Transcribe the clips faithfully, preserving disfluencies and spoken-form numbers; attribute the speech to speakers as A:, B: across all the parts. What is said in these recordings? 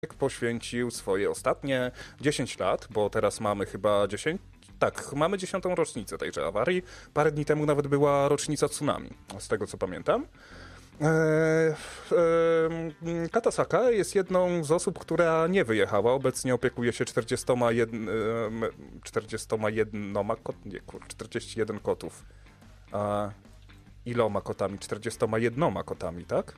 A: poświęcił swoje ostatnie dziesięć lat, bo teraz mamy chyba dziesięć, tak, mamy dziesiątą rocznicę tejże awarii. Parę dni temu nawet była rocznica tsunami, z tego co pamiętam. E, e, Kata Saka jest jedną z osób, która nie wyjechała. Obecnie opiekuje się czterdziestoma jeden, czterdziestoma jednoma kot, nie, kur, czterdzieści jeden kotów. A iloma kotami? czterdziestoma jednoma kotami, tak?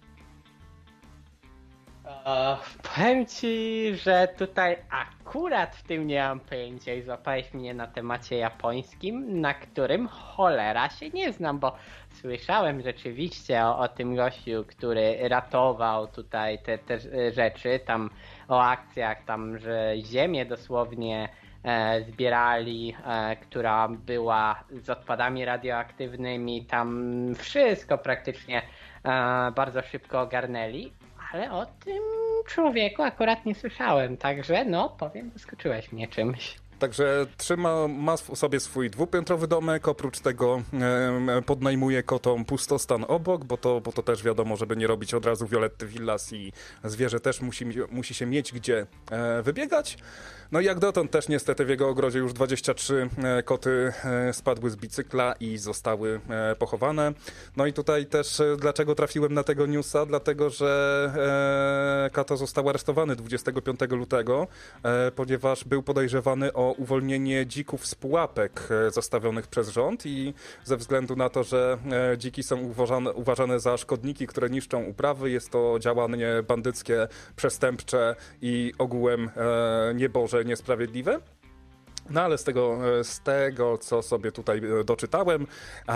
B: O, powiem ci, że tutaj akurat w tym nie mam pojęcia i złapałeś mnie na temacie japońskim, na którym cholera się nie znam, bo słyszałem rzeczywiście o, o tym gościu, który ratował tutaj te, te rzeczy, tam o akcjach, tam, że ziemię dosłownie e, zbierali, e, która była z odpadami radioaktywnymi, tam wszystko praktycznie e, bardzo szybko ogarnęli. Ale o tym człowieku akurat nie słyszałem, także no powiem, zaskoczyłeś mnie czymś.
A: Także trzyma, ma w sobie swój dwupiętrowy domek, oprócz tego e, podnajmuje kotom pustostan obok, bo to, bo to też wiadomo, żeby nie robić od razu Violetty Villas i zwierzę też musi, musi się mieć gdzie e, wybiegać. No i jak dotąd też niestety w jego ogrodzie już dwadzieścia trzy e, koty e, spadły z bicykla i zostały e, pochowane. No i tutaj też e, dlaczego trafiłem na tego newsa? Dlatego, że e, Kato został aresztowany dwudziestego piątego lutego, e, ponieważ był podejrzewany o uwolnienie dzików z pułapek e, zostawionych przez rząd i ze względu na to, że e, dziki są uważane, uważane za szkodniki, które niszczą uprawy, jest to działanie bandyckie, przestępcze i ogółem e, nieboże, niesprawiedliwe. No ale z tego, z tego, co sobie tutaj doczytałem,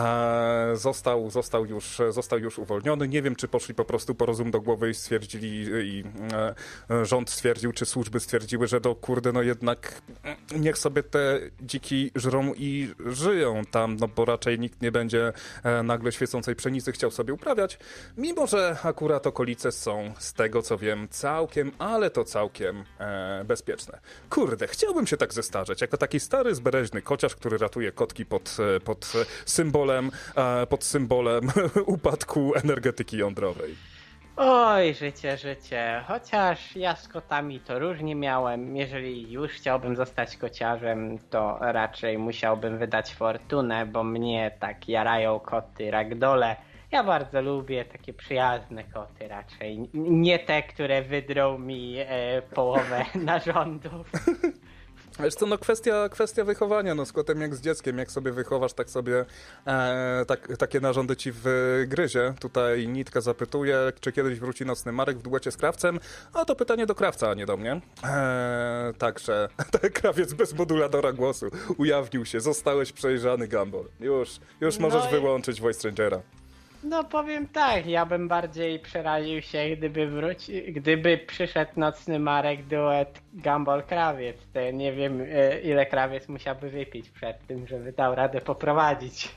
A: został, został, już, został już uwolniony. Nie wiem, czy poszli po prostu po rozum do głowy i stwierdzili, i rząd stwierdził, czy służby stwierdziły, że to kurde, no jednak niech sobie te dziki żrą i żyją tam, no bo raczej nikt nie będzie nagle świecącej pszenicy chciał sobie uprawiać, mimo że akurat okolice są, z tego co wiem, całkiem, ale to całkiem e, bezpieczne. Kurde, chciałbym się tak zestarzeć, jako taki stary, zbereźny kociarz, który ratuje kotki pod, pod symbolem, pod symbolem upadku energetyki jądrowej.
B: Oj, życie, życie. Chociaż ja z kotami to różnie miałem. Jeżeli już chciałbym zostać kociarzem, to raczej musiałbym wydać fortunę, bo mnie tak jarają koty ragdole. Ja bardzo lubię takie przyjazne koty raczej. Nie te, które wydrą mi e, połowę narządów.
A: Wiesz co, no kwestia, kwestia wychowania, no z kotem jak z dzieckiem, jak sobie wychowasz, tak sobie e, tak, takie narządy ci wgryzie. Tutaj Nitka zapytuje, czy kiedyś wróci Nocny Marek w duecie z Krawcem, a to pytanie do Krawca, a nie do mnie. E, także Krawiec bez modulatora głosu ujawnił się, zostałeś przejrzany, Gumball. Już, już możesz no i... wyłączyć Voice Changera.
B: No powiem tak, ja bym bardziej przeraził się, gdyby wróci, gdyby przyszedł Nocny Marek duet Gumball Krawiec. To ja nie wiem, ile Krawiec musiałby wypić przed tym, żeby dał radę poprowadzić.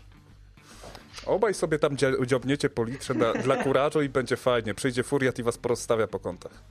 A: Obaj sobie tam dziobniecie po litrze na, dla kurażu i będzie fajnie. Przyjdzie furiat i was porozstawia po kątach.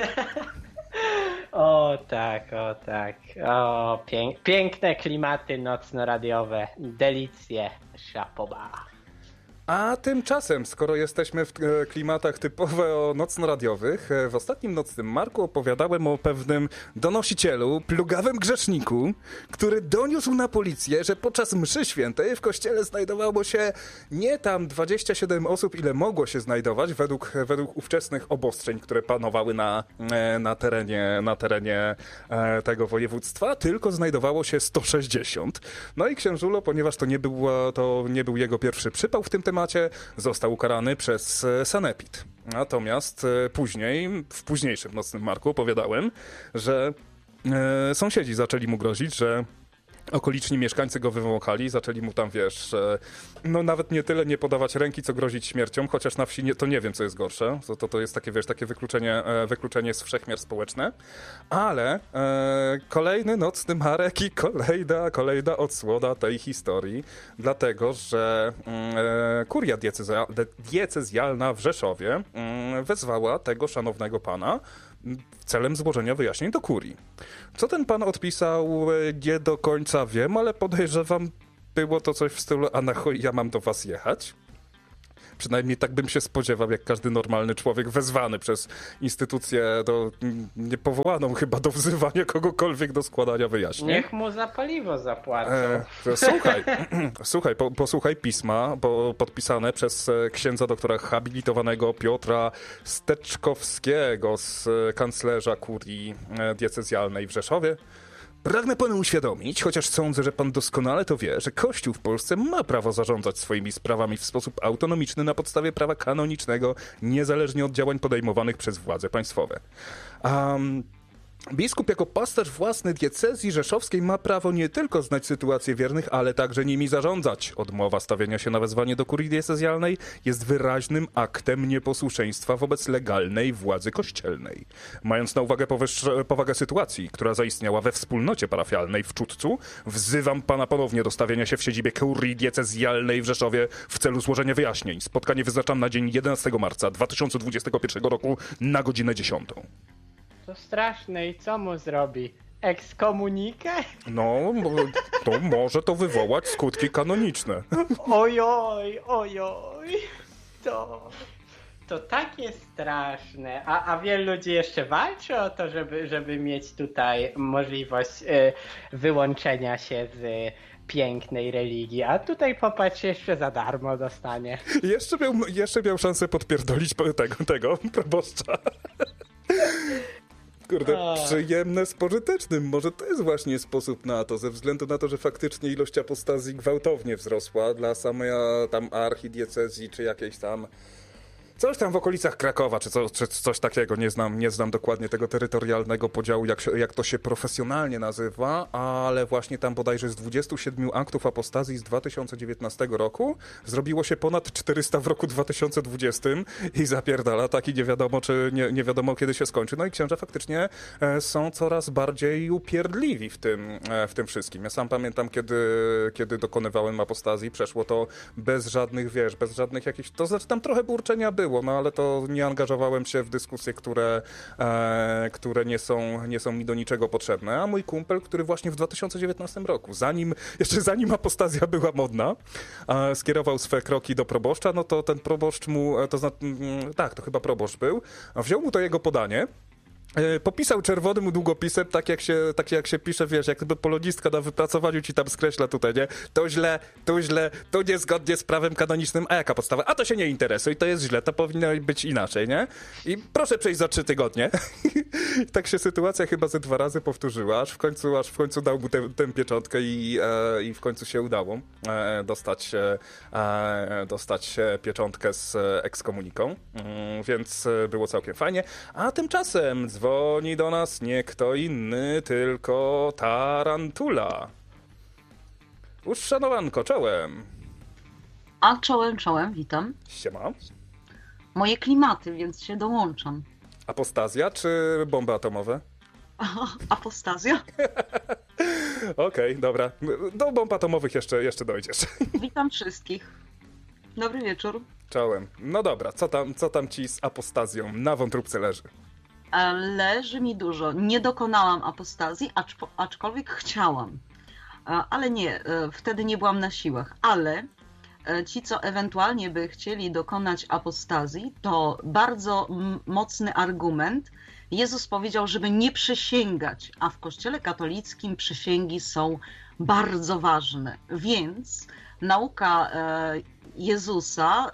B: O tak, o tak. O, pięk- piękne klimaty nocno-radiowe. Delicje. Szapoba.
A: A tymczasem, skoro jesteśmy w klimatach typowo nocno-radiowych, w ostatnim Nocnym Marku opowiadałem o pewnym donosicielu, plugawym grzeszniku, który doniósł na policję, że podczas mszy świętej w kościele znajdowało się nie tam dwadzieścia siedem osób, ile mogło się znajdować według, według ówczesnych obostrzeń, które panowały na, na terenie, na terenie tego województwa, tylko znajdowało się sto sześćdziesiąt. No i księżulo, ponieważ to nie był, to nie był jego pierwszy przypał w tym temacie, został ukarany przez sanepid. Natomiast później, w późniejszym Nocnym Marku opowiadałem, że e, sąsiedzi zaczęli mu grozić, że okoliczni mieszkańcy go wywąchali, zaczęli mu tam, wiesz, e, no nawet nie tyle nie podawać ręki, co grozić śmiercią, chociaż na wsi nie, to nie wiem, co jest gorsze. To, to, to jest takie, wiesz, takie wykluczenie, e, wykluczenie z wszechmiar społeczne. Ale e, kolejny Nocny Marek i kolejna, kolejna odsłona tej historii, dlatego, że e, kuria diecezja, diecezjalna w Rzeszowie e, wezwała tego szanownego pana celem złożenia wyjaśnień do kurii. Co ten pan odpisał, nie do końca wiem, ale podejrzewam, było to coś w stylu, a na chuj ja mam do was jechać? Przynajmniej tak bym się spodziewał, jak każdy normalny człowiek wezwany przez instytucję do, niepowołaną chyba do wzywania kogokolwiek do składania wyjaśnień.
B: Niech mu za paliwo zapłacą.
A: E, słuchaj, słuchaj po, posłuchaj pisma po, podpisane przez księdza doktora habilitowanego Piotra Steczkowskiego z kanclerza kurii diecezjalnej w Rzeszowie. Pragnę panu uświadomić, chociaż sądzę, że pan doskonale to wie, że Kościół w Polsce ma prawo zarządzać swoimi sprawami w sposób autonomiczny na podstawie prawa kanonicznego, niezależnie od działań podejmowanych przez władze państwowe. Um, Biskup jako pasterz własny diecezji rzeszowskiej ma prawo nie tylko znać sytuację wiernych, ale także nimi zarządzać. Odmowa stawiania się na wezwanie do kurii diecezjalnej jest wyraźnym aktem nieposłuszeństwa wobec legalnej władzy kościelnej. Mając na uwagę powyższe, powagę sytuacji, która zaistniała we wspólnocie parafialnej w Czudcu, wzywam pana ponownie do stawienia się w siedzibie kurii diecezjalnej w Rzeszowie w celu złożenia wyjaśnień. Spotkanie wyznaczam na dzień jedenastego marca dwa tysiące dwudziestego pierwszego roku na godzinę dziesiątą.
B: To straszne i co mu zrobi? Ekskomunikę?
A: No, to może to wywołać skutki kanoniczne.
B: Ojoj, ojoj. To, to takie straszne. A, a wielu ludzi jeszcze walczy o to, żeby, żeby mieć tutaj możliwość y, wyłączenia się z pięknej religii. A tutaj popatrz, jeszcze za darmo dostanie.
A: Jeszcze miał, jeszcze miał szansę podpierdolić tego, tego proboszcza. Kurde, przyjemne z pożytecznym. Może to jest właśnie sposób na to, ze względu na to, że faktycznie ilość apostazji gwałtownie wzrosła dla samej tam archidiecezji, czy jakiejś tam coś tam w okolicach Krakowa, czy, co, czy coś takiego. Nie znam, nie znam dokładnie tego terytorialnego podziału, jak, się, jak to się profesjonalnie nazywa, ale właśnie tam bodajże z dwudziestu siedmiu aktów apostazji z dwa tysiące dziewiętnastego roku zrobiło się ponad czterysta w roku dwa tysiące dwudziestym i zapierdala tak i nie wiadomo, czy nie, nie wiadomo kiedy się skończy. No i księża faktycznie e, są coraz bardziej upierdliwi w tym, e, w tym wszystkim. Ja sam pamiętam, kiedy, kiedy dokonywałem apostazji, przeszło to bez żadnych, wiesz, bez żadnych jakichś, to znaczy tam trochę burczenia było, no ale to nie angażowałem się w dyskusje, które, e, które nie są, nie są mi do niczego potrzebne. A mój kumpel, który właśnie w dwa tysiące dziewiętnastym roku, zanim, jeszcze zanim apostazja była modna, e, skierował swe kroki do proboszcza, no to ten proboszcz mu, to znaczy, tak, to chyba proboszcz był, wziął mu to jego podanie, popisał czerwonym długopisem, tak jak się, tak jak się pisze, wiesz, jak gdyby polonistka na wypracowaniu ci tam skreśla tutaj, nie? To źle, to źle, to niezgodnie z prawem kanonicznym, a jaka podstawa? A to się nie interesuje, to jest źle, to powinno być inaczej, nie? I proszę przejść za trzy tygodnie. I tak się sytuacja chyba ze dwa razy powtórzyła, aż w końcu, aż w końcu dał mu tę, tę pieczątkę i, e, i w końcu się udało e, dostać, e, dostać pieczątkę z ekskomuniką, mm, więc było całkiem fajnie. A tymczasem dzwoni do nas nie kto inny, tylko Tarantula. Uszanowanko, czołem.
C: A czołem, czołem, witam.
A: Siema.
C: Moje klimaty, więc się dołączam.
A: Apostazja czy bomby atomowe?
C: Apostazja.
A: Okej, okay, dobra. Do bomb atomowych jeszcze, jeszcze dojdziesz.
C: Witam wszystkich. Dobry wieczór.
A: Czołem. No dobra, co tam, co tam ci z apostazją na wątróbce leży?
C: Leży mi dużo. Nie dokonałam apostazji, acz, aczkolwiek chciałam. Ale nie, wtedy nie byłam na siłach. Ale ci, co ewentualnie by chcieli dokonać apostazji, to bardzo mocny argument. Jezus powiedział, żeby nie przysięgać, a w Kościele katolickim przysięgi są bardzo ważne. Więc nauka Jezusa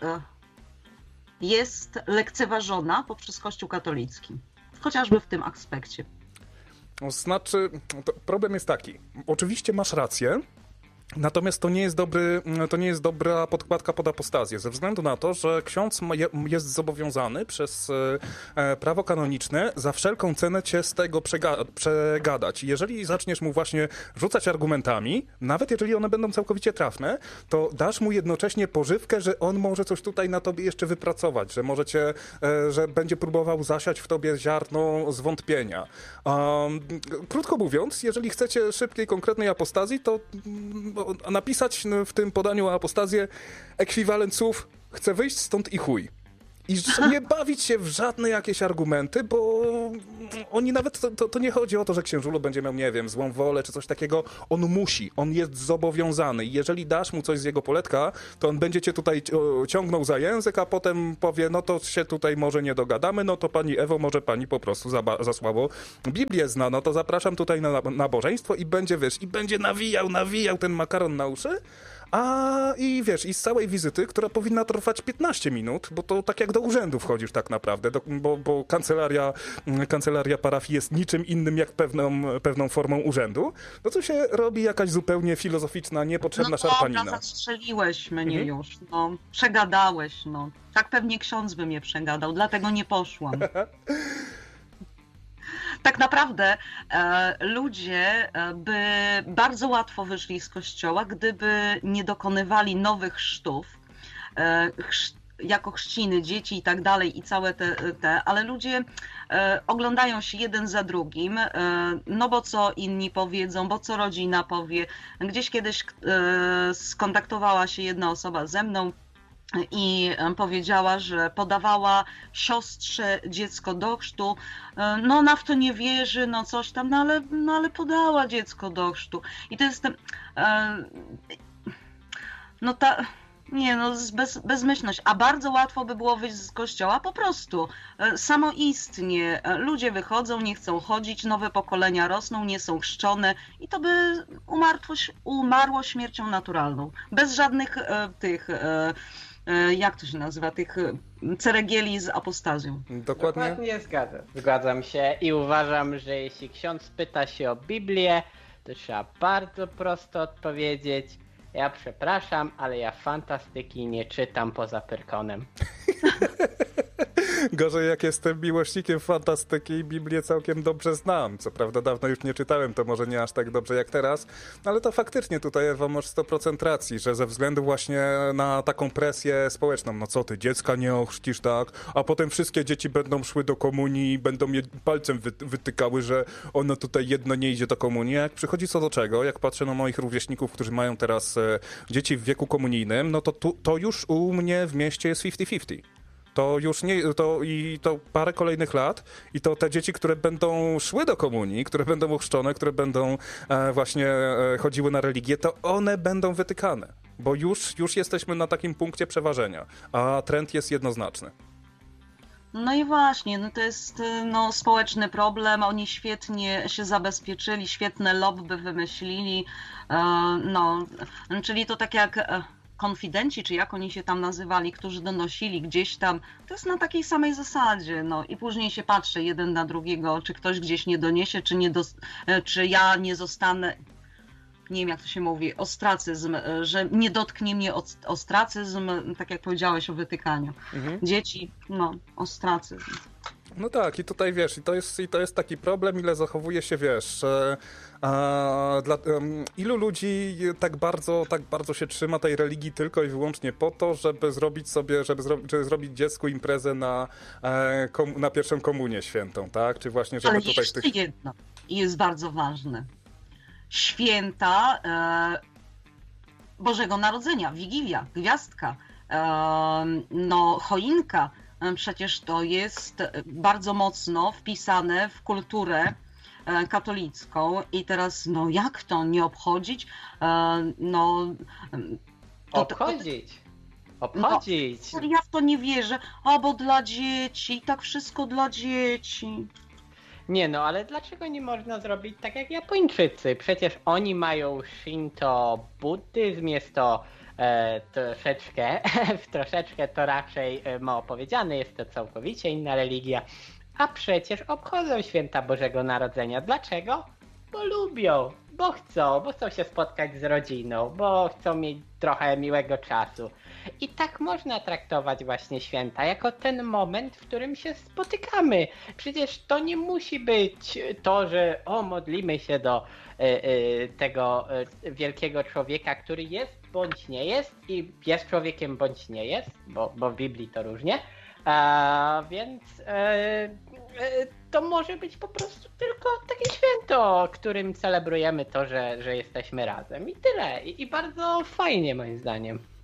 C: jest lekceważona poprzez Kościół katolicki. Chociażby w tym aspekcie.
A: Znaczy, problem jest taki. Oczywiście masz rację, natomiast to nie jest dobry, to nie jest dobra podkładka pod apostazję, ze względu na to, że ksiądz jest zobowiązany przez prawo kanoniczne za wszelką cenę cię z tego przega- przegadać. Jeżeli zaczniesz mu właśnie rzucać argumentami, nawet jeżeli one będą całkowicie trafne, to dasz mu jednocześnie pożywkę, że on może coś tutaj na tobie jeszcze wypracować, że może cię, że będzie próbował zasiać w tobie ziarno zwątpienia. Um, krótko mówiąc, jeżeli chcecie szybkiej, konkretnej apostazji, to napisać w tym podaniu o apostazję ekwiwalent słów chcę wyjść stąd i chuj. i nie bawić się w żadne jakieś argumenty, bo oni nawet, to, to, to nie chodzi o to, że księżulu będzie miał, nie wiem, złą wolę czy coś takiego, on musi, on jest zobowiązany i jeżeli dasz mu coś z jego poletka, to on będzie cię tutaj ciągnął za język, a potem powie, no to się tutaj może nie dogadamy, no to pani Ewo, może pani po prostu za, za słabo Biblię zna, no to zapraszam tutaj na nabożeństwo i będzie, wiesz, i będzie nawijał, nawijał ten makaron na uszy, a i wiesz, i z całej wizyty, która powinna trwać piętnaście minut, bo to tak jak do urzędu wchodzisz tak naprawdę, do, bo, bo kancelaria, kancelaria parafii jest niczym innym jak pewną, pewną formą urzędu, no to się robi jakaś zupełnie filozoficzna, niepotrzebna
C: no
A: szarpanina.
C: No zastrzeliłeś mnie
A: mhm.
C: już, no. Przegadałeś, no. Tak pewnie ksiądz by mnie przegadał, dlatego nie poszłam. Tak naprawdę e, ludzie e, by bardzo łatwo wyszli z kościoła, gdyby nie dokonywali nowych chrztów, e, chrz, jako chrzciny dzieci i tak dalej i całe te, te ale ludzie e, oglądają się jeden za drugim, e, no bo co inni powiedzą, bo co rodzina powie. Gdzieś kiedyś e, skontaktowała się jedna osoba ze mną i powiedziała, że podawała siostrze dziecko do chrztu, no ona w to nie wierzy, no coś tam, no ale, no ale podała dziecko do chrztu. I to jest, no ta, nie no, bez, bezmyślność, a bardzo łatwo by było wyjść z kościoła po prostu, samoistnie. Ludzie wychodzą, nie chcą chodzić, nowe pokolenia rosną, nie są chrzczone i to by umarło, umarło śmiercią naturalną, bez żadnych tych... jak to się nazywa, tych ceregieli z apostazją.
A: Dokładnie.
B: Dokładnie zgadzam. Zgadzam się i uważam, że jeśli ksiądz pyta się o Biblię, to trzeba bardzo prosto odpowiedzieć: ja przepraszam, ale ja fantastyki nie czytam poza Pyrkonem.
A: Gorzej jak jestem miłośnikiem fantastyki i Biblię całkiem dobrze znam. Co prawda dawno już nie czytałem, to może nie aż tak dobrze jak teraz, ale to faktycznie tutaj, Ewa, masz sto procent racji, że ze względu właśnie na taką presję społeczną, no co ty, dziecka nie ochrzcisz, tak, a potem wszystkie dzieci będą szły do komunii i będą je palcem wy wytykały, że ono tutaj jedno nie idzie do komunii. Jak przychodzi co do czego, jak patrzę na moich rówieśników, którzy mają teraz e, dzieci w wieku komunijnym, no to tu, to już u mnie w mieście jest pięćdziesiąt pięćdziesiąt. To już nie, to i to parę kolejnych lat i to te dzieci, które będą szły do komunii, które będą ochrzczone, które będą e, właśnie e, chodziły na religię, to one będą wytykane, bo już, już jesteśmy na takim punkcie przeważenia, a trend jest jednoznaczny.
C: No i właśnie, no to jest no, społeczny problem, oni świetnie się zabezpieczyli, świetne lobby wymyślili, e, no, czyli to tak jak... E, konfidenci, czy jak oni się tam nazywali, którzy donosili gdzieś tam, to jest na takiej samej zasadzie, no i później się patrzy jeden na drugiego, czy ktoś gdzieś nie doniesie, czy, nie do, czy ja nie zostanę, nie wiem jak to się mówi, ostracyzm, że nie dotknie mnie ostracyzm, tak jak powiedziałeś o wytykaniu. Mhm. Dzieci, no, ostracyzm.
A: No tak, i tutaj wiesz, i to jest, i to jest taki problem, ile zachowuje się, wiesz, e, a, dla, um, ilu ludzi tak bardzo, tak bardzo się trzyma tej religii tylko i wyłącznie po to, żeby zrobić sobie, żeby, zro, żeby zrobić dziecku imprezę na, e, kom, na pierwszą komunię świętą, tak? Czy właśnie, żeby
C: Ale
A: tutaj
C: jeszcze
A: tych...
C: jedno i jest bardzo ważne. Święta e, Bożego Narodzenia, Wigilia, Gwiazdka, e, no choinka, przecież to jest bardzo mocno wpisane w kulturę katolicką i teraz, no jak to nie obchodzić? No...
B: To, obchodzić! Obchodzić!
C: No, ja w to nie wierzę, o bo dla dzieci, tak wszystko dla dzieci.
B: Nie no, ale dlaczego nie można zrobić tak jak Japończycy? Przecież oni mają Shinto, buddyzm, jest to E, troszeczkę, troszeczkę to raczej e, mało powiedziane, jest to całkowicie inna religia, a przecież obchodzą święta Bożego Narodzenia. Dlaczego? Bo lubią, bo chcą, bo chcą się spotkać z rodziną, bo chcą mieć trochę miłego czasu. I tak można traktować właśnie święta, jako ten moment, w którym się spotykamy. Przecież to nie musi być to, że o, modlimy się do y, y, tego y, wielkiego człowieka, który jest bądź nie jest i jest człowiekiem bądź nie jest, bo, bo w Biblii to różnie. A, więc y, y, to może być po prostu tylko takie święto, którym celebrujemy to, że, że jesteśmy razem i tyle. I, i bardzo fajnie moim zdaniem.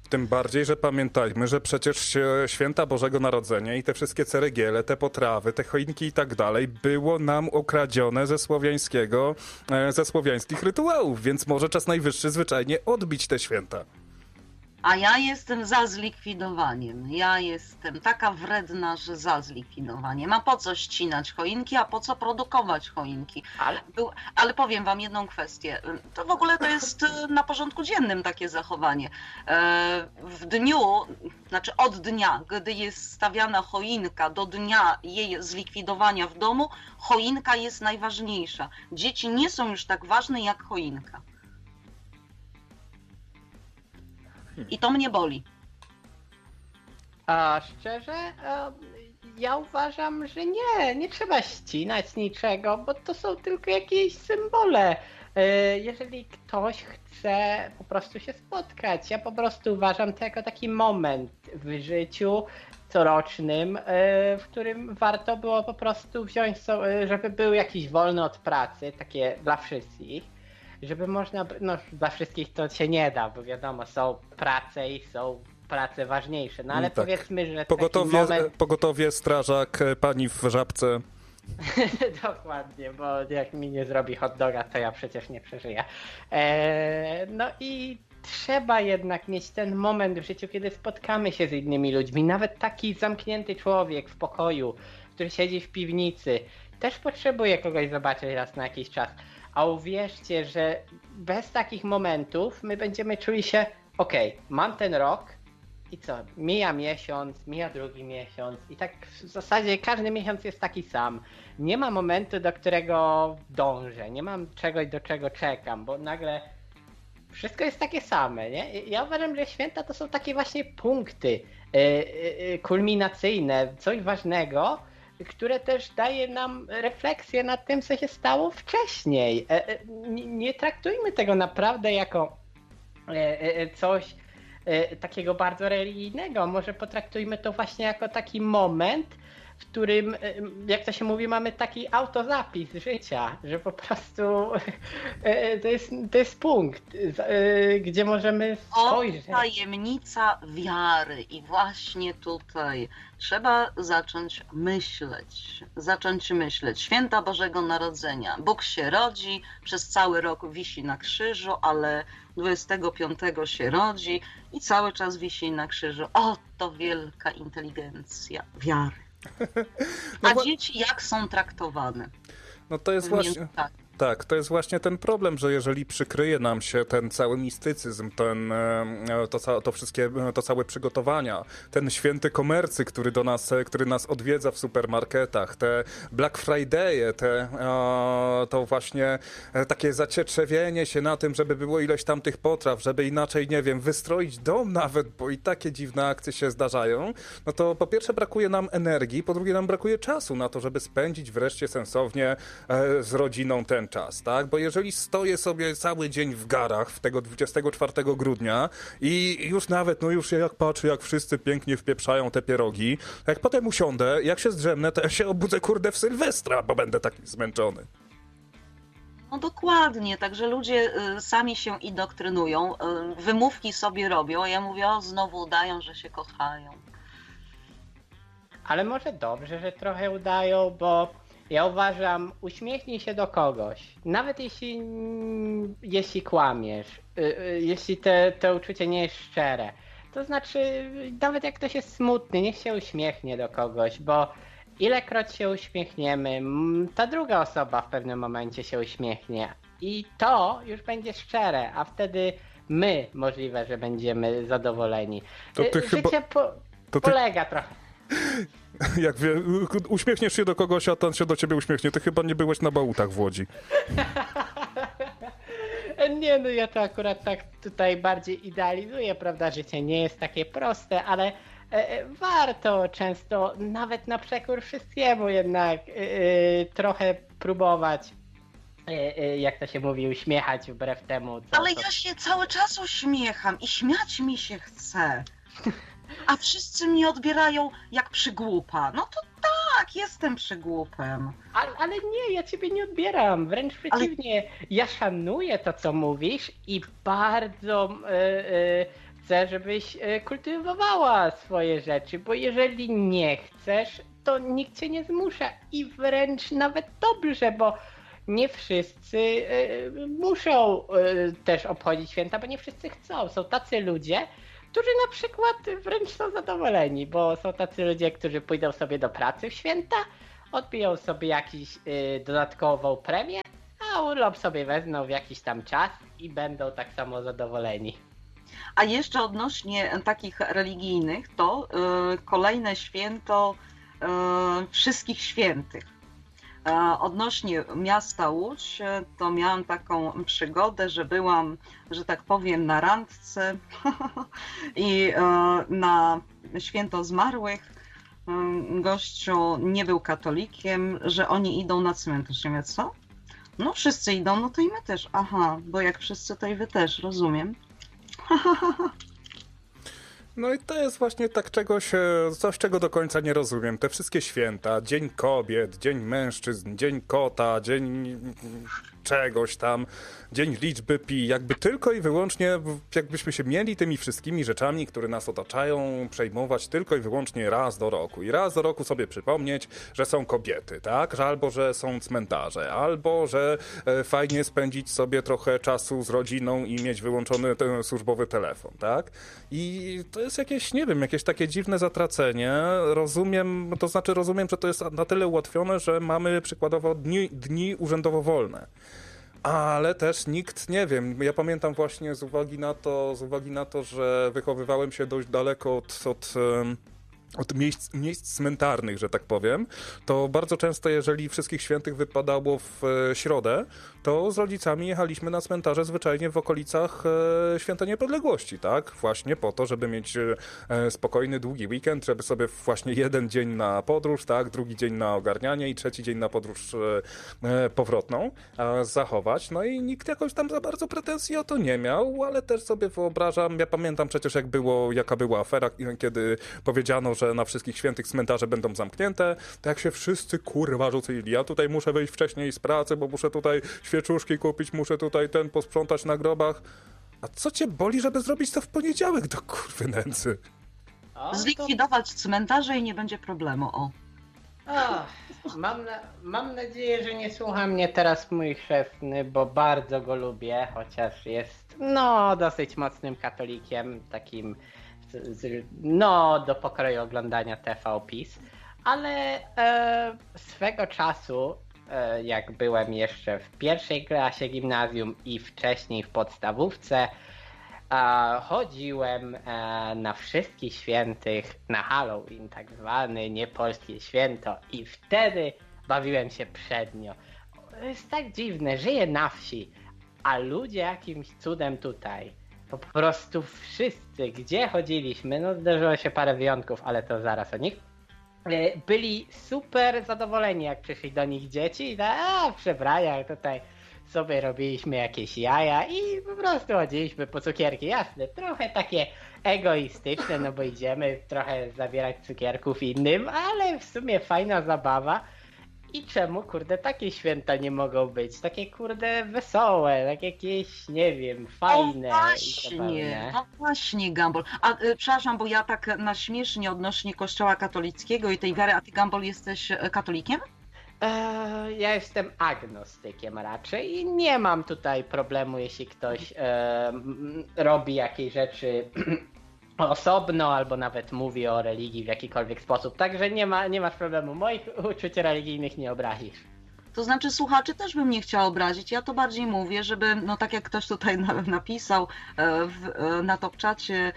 A: Tym bardziej, że pamiętajmy, że przecież święta Bożego Narodzenia i te wszystkie ceregiele, te potrawy, te choinki i tak dalej było nam okradzione ze słowiańskiego, ze słowiańskich rytuałów, więc może czas najwyższy zwyczajnie odbić te święta.
C: A ja jestem za zlikwidowaniem. Ja jestem taka wredna, że za zlikwidowaniem. A po co ścinać choinki, a po co produkować choinki? Ale, Był, ale powiem wam jedną kwestię. To w ogóle to jest na porządku dziennym takie zachowanie. W dniu, znaczy od dnia, gdy jest stawiana choinka, do dnia jej zlikwidowania w domu, choinka jest najważniejsza. Dzieci nie są już tak ważne jak choinka. I to mnie boli.
B: A szczerze, ja uważam, że nie, nie trzeba ścinać niczego, bo to są tylko jakieś symbole. Jeżeli ktoś chce po prostu się spotkać, ja po prostu uważam to jako taki moment w życiu corocznym, w którym warto było po prostu wziąć, żeby był jakiś wolny od pracy, takie dla wszystkich. Żeby można, no dla wszystkich to się nie da, bo wiadomo, są prace i są prace ważniejsze, no ale tak. Powiedzmy, że
A: Pogotowie,
B: taki moment...
A: pogotowie, strażak, pani w żabce.
B: Dokładnie, bo jak mi nie zrobi hot doga, to ja przecież nie przeżyję. Eee, no i trzeba jednak mieć ten moment w życiu, kiedy spotkamy się z innymi ludźmi, nawet taki zamknięty człowiek w pokoju, który siedzi w piwnicy, też potrzebuje kogoś zobaczyć raz na jakiś czas. A uwierzcie, że bez takich momentów my będziemy czuli się, okej, okay, mam ten rok i co, mija miesiąc, mija drugi miesiąc i tak w zasadzie każdy miesiąc jest taki sam. Nie ma momentu, do którego dążę, nie mam czegoś, do czego czekam, bo nagle wszystko jest takie same, nie? Ja uważam, że święta to są takie właśnie punkty yy, yy, kulminacyjne, coś ważnego, które też daje nam refleksję nad tym, co się stało wcześniej. Nie traktujmy tego naprawdę jako coś takiego bardzo religijnego. Może potraktujmy to właśnie jako taki moment, w którym, jak to się mówi, mamy taki autozapis życia, że po prostu to jest, to jest punkt, gdzie możemy spojrzeć.
C: O, tajemnica wiary i właśnie tutaj trzeba zacząć myśleć, zacząć myśleć. Święta Bożego Narodzenia. Bóg się rodzi, przez cały rok wisi na krzyżu, ale dwudziestego piątego się rodzi i cały czas wisi na krzyżu. O, to wielka inteligencja wiary.
A: No
C: A
A: bo... dzieci
C: jak są traktowane?
A: No to jest właśnie... Tak. Tak, to jest właśnie ten problem, że jeżeli przykryje nam się ten cały mistycyzm, ten, to, to wszystkie, to całe przygotowania, ten święty komercy, który do nas, który nas odwiedza w supermarketach, te Black Friday'e, te, to właśnie takie zacietrzewienie się na tym, żeby było ileś tam tych potraw, żeby inaczej, nie wiem, wystroić dom nawet, bo i takie dziwne akcje się zdarzają, no to po pierwsze brakuje nam energii, po drugie nam brakuje czasu na to, żeby spędzić wreszcie sensownie z rodziną ten czas, tak? Bo jeżeli stoję sobie cały dzień w garach w tego dwudziestego czwartego grudnia i już nawet, no już jak patrzę, jak wszyscy pięknie wpieprzają te pierogi, jak potem usiądę, jak się zdrzemnę, to ja się obudzę, kurde, w Sylwestra, bo będę taki zmęczony.
C: No dokładnie, także ludzie sami się indoktrynują, wymówki sobie robią, a ja mówię, o, znowu udają, że się kochają.
B: Ale może dobrze, że trochę udają, bo ja uważam, uśmiechnij się do kogoś, nawet jeśli, jeśli kłamiesz, jeśli te, to uczucie nie jest szczere. To znaczy, nawet jak ktoś jest smutny, niech się uśmiechnie do kogoś, bo ilekroć się uśmiechniemy, ta druga osoba w pewnym momencie się uśmiechnie i to już będzie szczere, a wtedy my możliwe, że będziemy zadowoleni.
A: To ty
B: Życie
A: chyba...
B: po...
A: to ty...
B: polega trochę.
A: Jak wie, uśmiechniesz się do kogoś, a ten się do ciebie uśmiechnie. Ty chyba nie byłeś na bałutach w Łodzi.
B: Nie, no ja to akurat tak tutaj bardziej idealizuję, prawda? Życie nie jest takie proste, ale e, warto często, nawet na przekór wszystkiemu jednak e, trochę próbować, e, e, jak to się mówi, uśmiechać wbrew temu, co...
C: Ale
B: to...
C: ja się cały czas uśmiecham i śmiać mi się chce. A wszyscy mnie odbierają jak przygłupa. No to tak, jestem przygłupem.
B: Ale, ale nie, ja ciebie nie odbieram. Wręcz przeciwnie. Ale... Ja szanuję to, co mówisz i bardzo yy, yy, chcę, żebyś kultywowała swoje rzeczy, bo jeżeli nie chcesz, to nikt cię nie zmusza i wręcz nawet dobrze, bo nie wszyscy y, muszą y, też obchodzić święta, bo nie wszyscy chcą. Są tacy ludzie, którzy na przykład wręcz są zadowoleni, bo są tacy ludzie, którzy pójdą sobie do pracy w święta, odbiją sobie jakąś y, dodatkową premię, a urlop sobie wezmą w jakiś tam czas i będą tak samo zadowoleni.
C: A jeszcze odnośnie takich religijnych, to y, kolejne święto y, wszystkich świętych. Y, odnośnie miasta Łódź, to miałam taką przygodę, że byłam, że tak powiem, na randce i y, na święto zmarłych y, gościu nie był katolikiem, że oni idą na cmentarz. Ja mówię, co? No wszyscy idą, no to i my też. Aha, bo jak wszyscy, to i wy też, rozumiem.
A: No i to jest właśnie tak czegoś, coś czego do końca nie rozumiem. Te wszystkie święta, Dzień Kobiet, Dzień Mężczyzn, Dzień Kota, Dzień czegoś tam, Dzień Liczby Pi, jakby tylko i wyłącznie, jakbyśmy się mieli tymi wszystkimi rzeczami, które nas otaczają, przejmować tylko i wyłącznie raz do roku. I raz do roku sobie przypomnieć, że są kobiety, tak? Że albo, że są cmentarze, albo, że fajnie spędzić sobie trochę czasu z rodziną i mieć wyłączony ten służbowy telefon, tak? I to jest jakieś, nie wiem, jakieś takie dziwne zatracenie. Rozumiem, to znaczy rozumiem, że to jest na tyle ułatwione, że mamy przykładowo dni, dni urzędowo wolne. Ale też nikt, nie wiem, ja pamiętam właśnie z uwagi na to, z uwagi na to, że wychowywałem się dość daleko od, od, od miejsc, miejsc cmentarnych, że tak powiem, to bardzo często, jeżeli Wszystkich Świętych wypadało w środę, to z rodzicami jechaliśmy na cmentarze zwyczajnie w okolicach Święta Niepodległości, tak? Właśnie po to, żeby mieć spokojny, długi weekend, żeby sobie właśnie jeden dzień na podróż, tak? Drugi dzień na ogarnianie i trzeci dzień na podróż powrotną zachować. No i nikt jakoś tam za bardzo pretensji o to nie miał, ale też sobie wyobrażam, ja pamiętam przecież jak było, jaka była afera, kiedy powiedziano, że na Wszystkich Świętych cmentarze będą zamknięte, to jak się wszyscy kurwa rzucili, ja tutaj muszę wyjść wcześniej z pracy, bo muszę tutaj świeczuszki kupić, muszę tutaj ten posprzątać na grobach. A co cię boli, żeby zrobić to w poniedziałek do kurwy nędzy?
B: O, to...
C: Zlikwidować cmentarze i nie będzie problemu, o.
B: o mam, na, mam nadzieję, że nie słucha mnie teraz mój chrzestny, bo bardzo go lubię, chociaż jest no dosyć mocnym katolikiem, takim no do pokroju oglądania T V PiS, ale e, swego czasu e, jak byłem jeszcze w pierwszej klasie gimnazjum i wcześniej w podstawówce, e, chodziłem e, na Wszystkich Świętych, na Halloween tak zwany, nie polskie święto i wtedy bawiłem się przednio. Jest tak dziwne, żyję na wsi, a ludzie jakimś cudem tutaj po prostu wszyscy, gdzie chodziliśmy, no zdarzyło się parę wyjątków, ale to zaraz o nich, byli super zadowoleni, jak przyszli do nich dzieci i tak, a w przebraniach tutaj sobie robiliśmy jakieś jaja i po prostu chodziliśmy po cukierki, jasne, trochę takie egoistyczne, no bo idziemy trochę zabierać cukierków innym, ale w sumie fajna zabawa. I czemu, kurde, takie święta nie mogą być? Takie, kurde, wesołe, takie jakieś, nie wiem, fajne.
C: O właśnie, no właśnie, Gumball. A y, przepraszam, bo ja tak na śmiesznie odnośnie kościoła katolickiego i tej wiary, a ty, Gumball, jesteś katolikiem?
B: Eee, ja jestem agnostykiem raczej i nie mam tutaj problemu, jeśli ktoś e, robi jakieś rzeczy osobno, albo nawet mówi o religii w jakikolwiek sposób. Także nie ma, nie masz problemu. Moich uczuć religijnych nie obrazisz.
C: To znaczy słuchaczy też bym nie chciała obrazić. Ja to bardziej mówię, żeby, no tak jak ktoś tutaj napisał w, na top-czacie,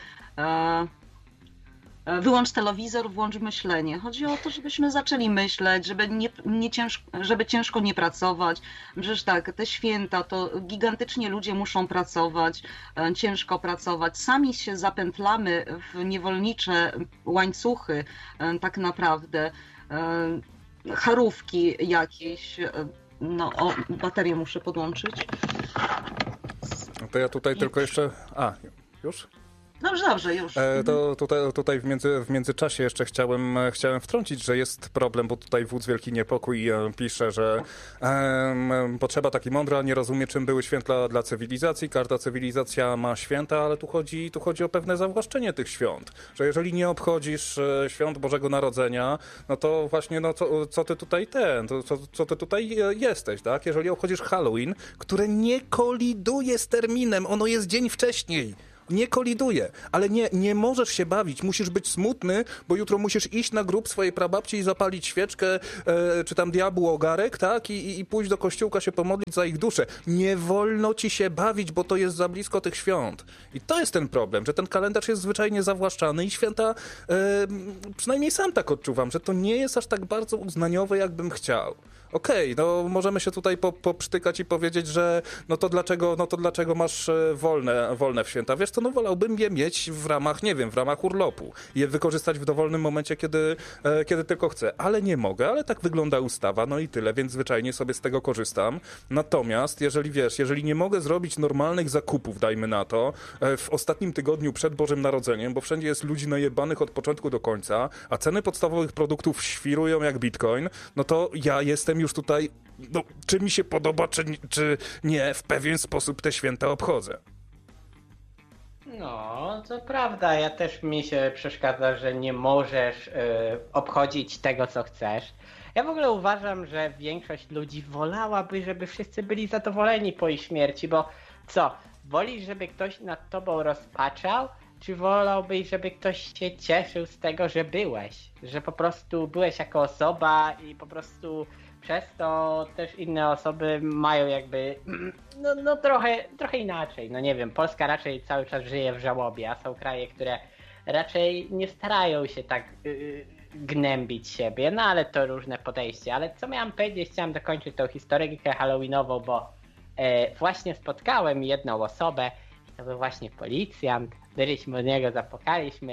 C: wyłącz telewizor, włącz myślenie. Chodzi o to, żebyśmy zaczęli myśleć, żeby, nie, nie ciężko, żeby ciężko nie pracować. Przecież tak, te święta to gigantycznie ludzie muszą pracować, ciężko pracować. Sami się zapętlamy w niewolnicze łańcuchy tak naprawdę. Charówki jakieś. No, o, baterię muszę podłączyć.
A: To ja tutaj I... tylko jeszcze... A, już?
C: Dobrze, dobrze, już.
A: E, to tutaj, tutaj w, między, w międzyczasie jeszcze chciałem, chciałem wtrącić, że jest problem, bo tutaj wódz Wielki Niepokój e, pisze, że e, potrzeba taki mądry, a nie rozumie, czym były święta dla cywilizacji. Każda cywilizacja ma święta, ale tu chodzi, tu chodzi o pewne zawłaszczenie tych świąt. Że jeżeli nie obchodzisz e, świąt Bożego Narodzenia, no to właśnie, no co, co ty tutaj ten, to, co, co ty tutaj e, jesteś, tak? Jeżeli obchodzisz Halloween, które nie koliduje z terminem, ono jest dzień wcześniej. Nie koliduje, ale nie, nie możesz się bawić, musisz być smutny, bo jutro musisz iść na grób swojej prababci i zapalić świeczkę, e, czy tam diabłu ogarek, tak? I, i pójść do kościółka się pomodlić za ich duszę. Nie wolno ci się bawić, bo to jest za blisko tych świąt. I to jest ten problem, że ten kalendarz jest zwyczajnie zawłaszczany i święta, e, przynajmniej sam tak odczuwam, że to nie jest aż tak bardzo uznaniowe, jakbym chciał. Okej, okay, no możemy się tutaj po, poprztykać i powiedzieć, że no to dlaczego, no to dlaczego masz wolne, wolne w święta? Wiesz co, no wolałbym je mieć w ramach, nie wiem, w ramach urlopu. Je wykorzystać w dowolnym momencie, kiedy, e, kiedy tylko chcę. Ale nie mogę, ale tak wygląda ustawa, no i tyle, więc zwyczajnie sobie z tego korzystam. Natomiast, jeżeli wiesz, jeżeli nie mogę zrobić normalnych zakupów, dajmy na to, e, w ostatnim tygodniu przed Bożym Narodzeniem, bo wszędzie jest ludzi najebanych od początku do końca, a ceny podstawowych produktów świrują jak bitcoin, no to ja jestem już tutaj, no, czy mi się podoba, czy, czy nie, w pewien sposób te święta obchodzę.
B: No, to prawda, ja też mi się przeszkadza, że nie możesz y, obchodzić tego, co chcesz. Ja w ogóle uważam, że większość ludzi wolałaby, żeby wszyscy byli zadowoleni po ich śmierci, bo co, wolisz, żeby ktoś nad tobą rozpaczał, czy wolałbyś, żeby ktoś się cieszył z tego, że byłeś? Że po prostu byłeś jako osoba i po prostu przez to też inne osoby mają jakby, no, no trochę, trochę inaczej. No nie wiem, Polska raczej cały czas żyje w żałobie, a są kraje, które raczej nie starają się tak yy, gnębić siebie, no ale to różne podejście. Ale co miałam powiedzieć, chciałam dokończyć tą historyjkę halloweenową, bo e, właśnie spotkałem jedną osobę, to był właśnie policjant, byliśmy od niego, zapukaliśmy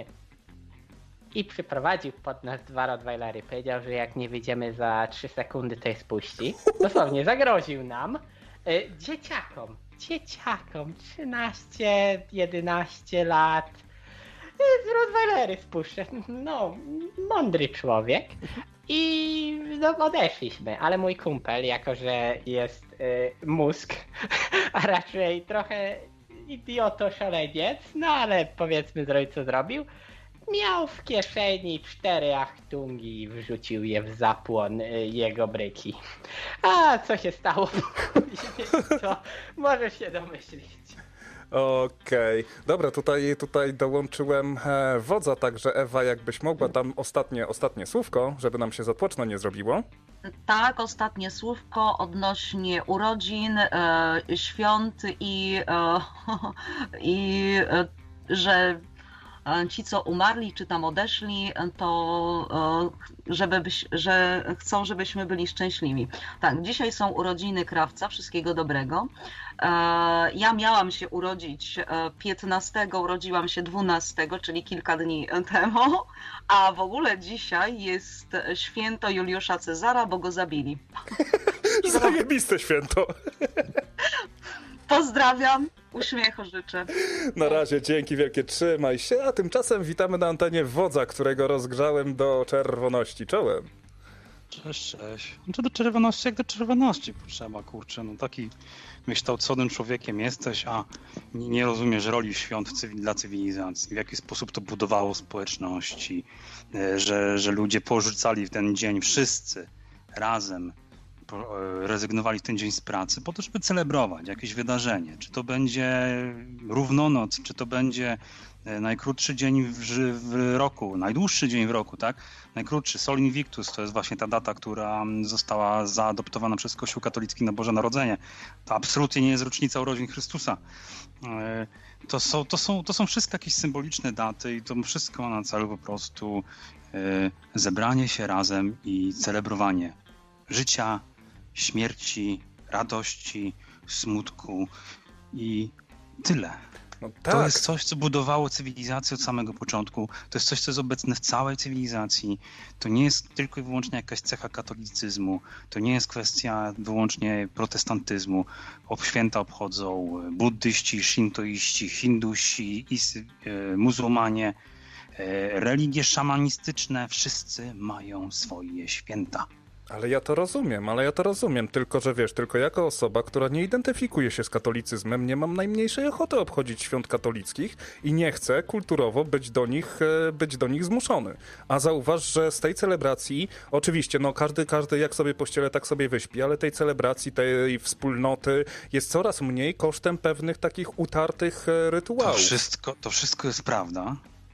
B: i przyprowadził pod nas dwa rottweilery. Powiedział, że jak nie wyjdziemy za trzy sekundy, to je spuści. Dosłownie zagroził nam, e, dzieciakom, dzieciakom, trzynaście, jedenaście lat, e, rottweilery spuszczę. No, mądry człowiek. I no, odeszliśmy, ale mój kumpel, jako że jest y, mózg, a raczej trochę idioto szaleniec, no ale powiedzmy zrobił co zrobił, miał w kieszeni cztery achtungi i wrzucił je w zapłon y, jego bryki. A co się stało później, to możesz się domyślić.
A: Okej, okay. Dobra, tutaj, tutaj dołączyłem e, wodza, także Ewa, jakbyś mogła tam ostatnie, ostatnie słówko, żeby nam się zatłoczno nie zrobiło.
C: Tak, ostatnie słówko odnośnie urodzin, e, świąt i, e, i e, że ci, co umarli, czy tam odeszli, to żeby byś, że chcą, żebyśmy byli szczęśliwi. Tak, dzisiaj są urodziny Krawca, wszystkiego dobrego. Ja miałam się urodzić piętnastego, urodziłam się dwunastego, czyli kilka dni temu, a w ogóle dzisiaj jest święto Juliusza Cezara, bo go zabili.
A: Zajebiste święto.
C: Pozdrawiam, uśmiechu życzę.
A: Na razie, dzięki wielkie, trzymaj się, a tymczasem witamy na antenie wodza, którego rozgrzałem do czerwoności. Czołem.
D: Cześć, cześć. Znaczy do czerwoności jak do czerwoności potrzeba, kurczę. No taki wykształconym człowiekiem jesteś, a nie rozumiesz roli świąt cywil, dla cywilizacji. W jaki sposób to budowało społeczności, że, że ludzie porzucali w ten dzień wszyscy razem, rezygnowali w ten dzień z pracy po to, żeby celebrować jakieś wydarzenie. Czy to będzie równonoc, czy to będzie najkrótszy dzień w, w roku, najdłuższy dzień w roku, tak? Najkrótszy, Sol Invictus, to jest właśnie ta data, która została zaadoptowana przez Kościół katolicki na Boże Narodzenie. To absolutnie nie jest rocznica urodzin Chrystusa. To są, to są, to są wszystko jakieś symboliczne daty i to wszystko ma na celu po prostu zebranie się razem i celebrowanie życia, śmierci, radości, smutku i tyle.
A: No tak.
D: To jest coś, co budowało cywilizację od samego początku. To jest coś, co jest obecne w całej cywilizacji. To nie jest tylko i wyłącznie jakaś cecha katolicyzmu. To nie jest kwestia wyłącznie protestantyzmu. Ob święta obchodzą buddyści, szintoiści, hindusi, is, e, muzułmanie, e, religie szamanistyczne. Wszyscy mają swoje święta.
A: Ale ja to rozumiem, ale ja to rozumiem, tylko że wiesz, tylko jako osoba, która nie identyfikuje się z katolicyzmem, nie mam najmniejszej ochoty obchodzić świąt katolickich i nie chcę kulturowo być do nich, być do nich zmuszony. A zauważ, że z tej celebracji, oczywiście, no każdy, każdy jak sobie pościele, tak sobie wyśpi, ale tej celebracji, tej wspólnoty jest coraz mniej kosztem pewnych takich utartych rytuałów.
D: To wszystko, to wszystko jest prawda.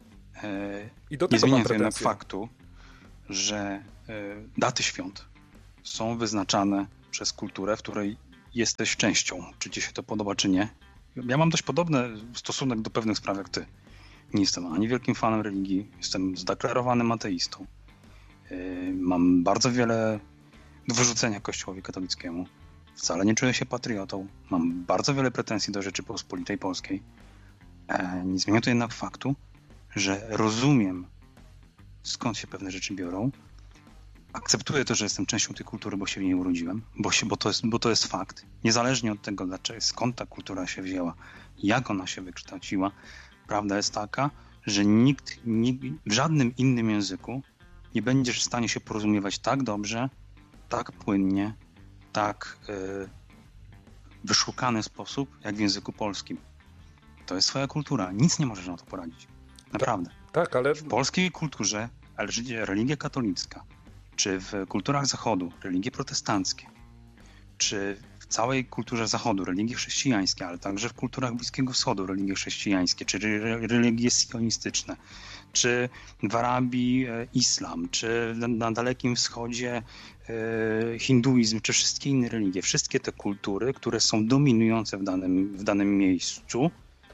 A: I do
D: nie
A: tego
D: zmienia
A: mam
D: jednak faktu, że daty świąt są wyznaczane przez kulturę, w której jesteś częścią, czy ci się to podoba, czy nie. Ja mam dość podobny stosunek do pewnych spraw jak ty. Nie jestem ani wielkim fanem religii, jestem zdeklarowanym ateistą. Mam bardzo wiele do wyrzucenia Kościołowi katolickiemu. Wcale nie czuję się patriotą. Mam bardzo wiele pretensji do Rzeczypospolitej Polskiej. Nie zmienia to jednak faktu, że rozumiem, skąd się pewne rzeczy biorą. Akceptuję to, że jestem częścią tej kultury, bo się w niej urodziłem, bo, się, bo, to, jest, bo to jest fakt. Niezależnie od tego, dlaczego, skąd ta kultura się wzięła, jak ona się wykształciła, prawda jest taka, że nikt, nikt w żadnym innym języku nie będziesz w stanie się porozumiewać tak dobrze, tak płynnie, tak yy, wyszukany sposób, jak w języku polskim. To jest swoja kultura. Nic nie możesz na to poradzić. Naprawdę.
A: Tak, ale...
D: W polskiej kulturze, ale religia katolicka, czy w kulturach Zachodu, religie protestanckie, czy w całej kulturze Zachodu, religie chrześcijańskie, ale także w kulturach Bliskiego Wschodu, religie chrześcijańskie, czy religie sionistyczne, czy w Arabii islam, czy na Dalekim Wschodzie hinduizm, czy wszystkie inne religie, wszystkie te kultury, które są dominujące w danym, w danym miejscu,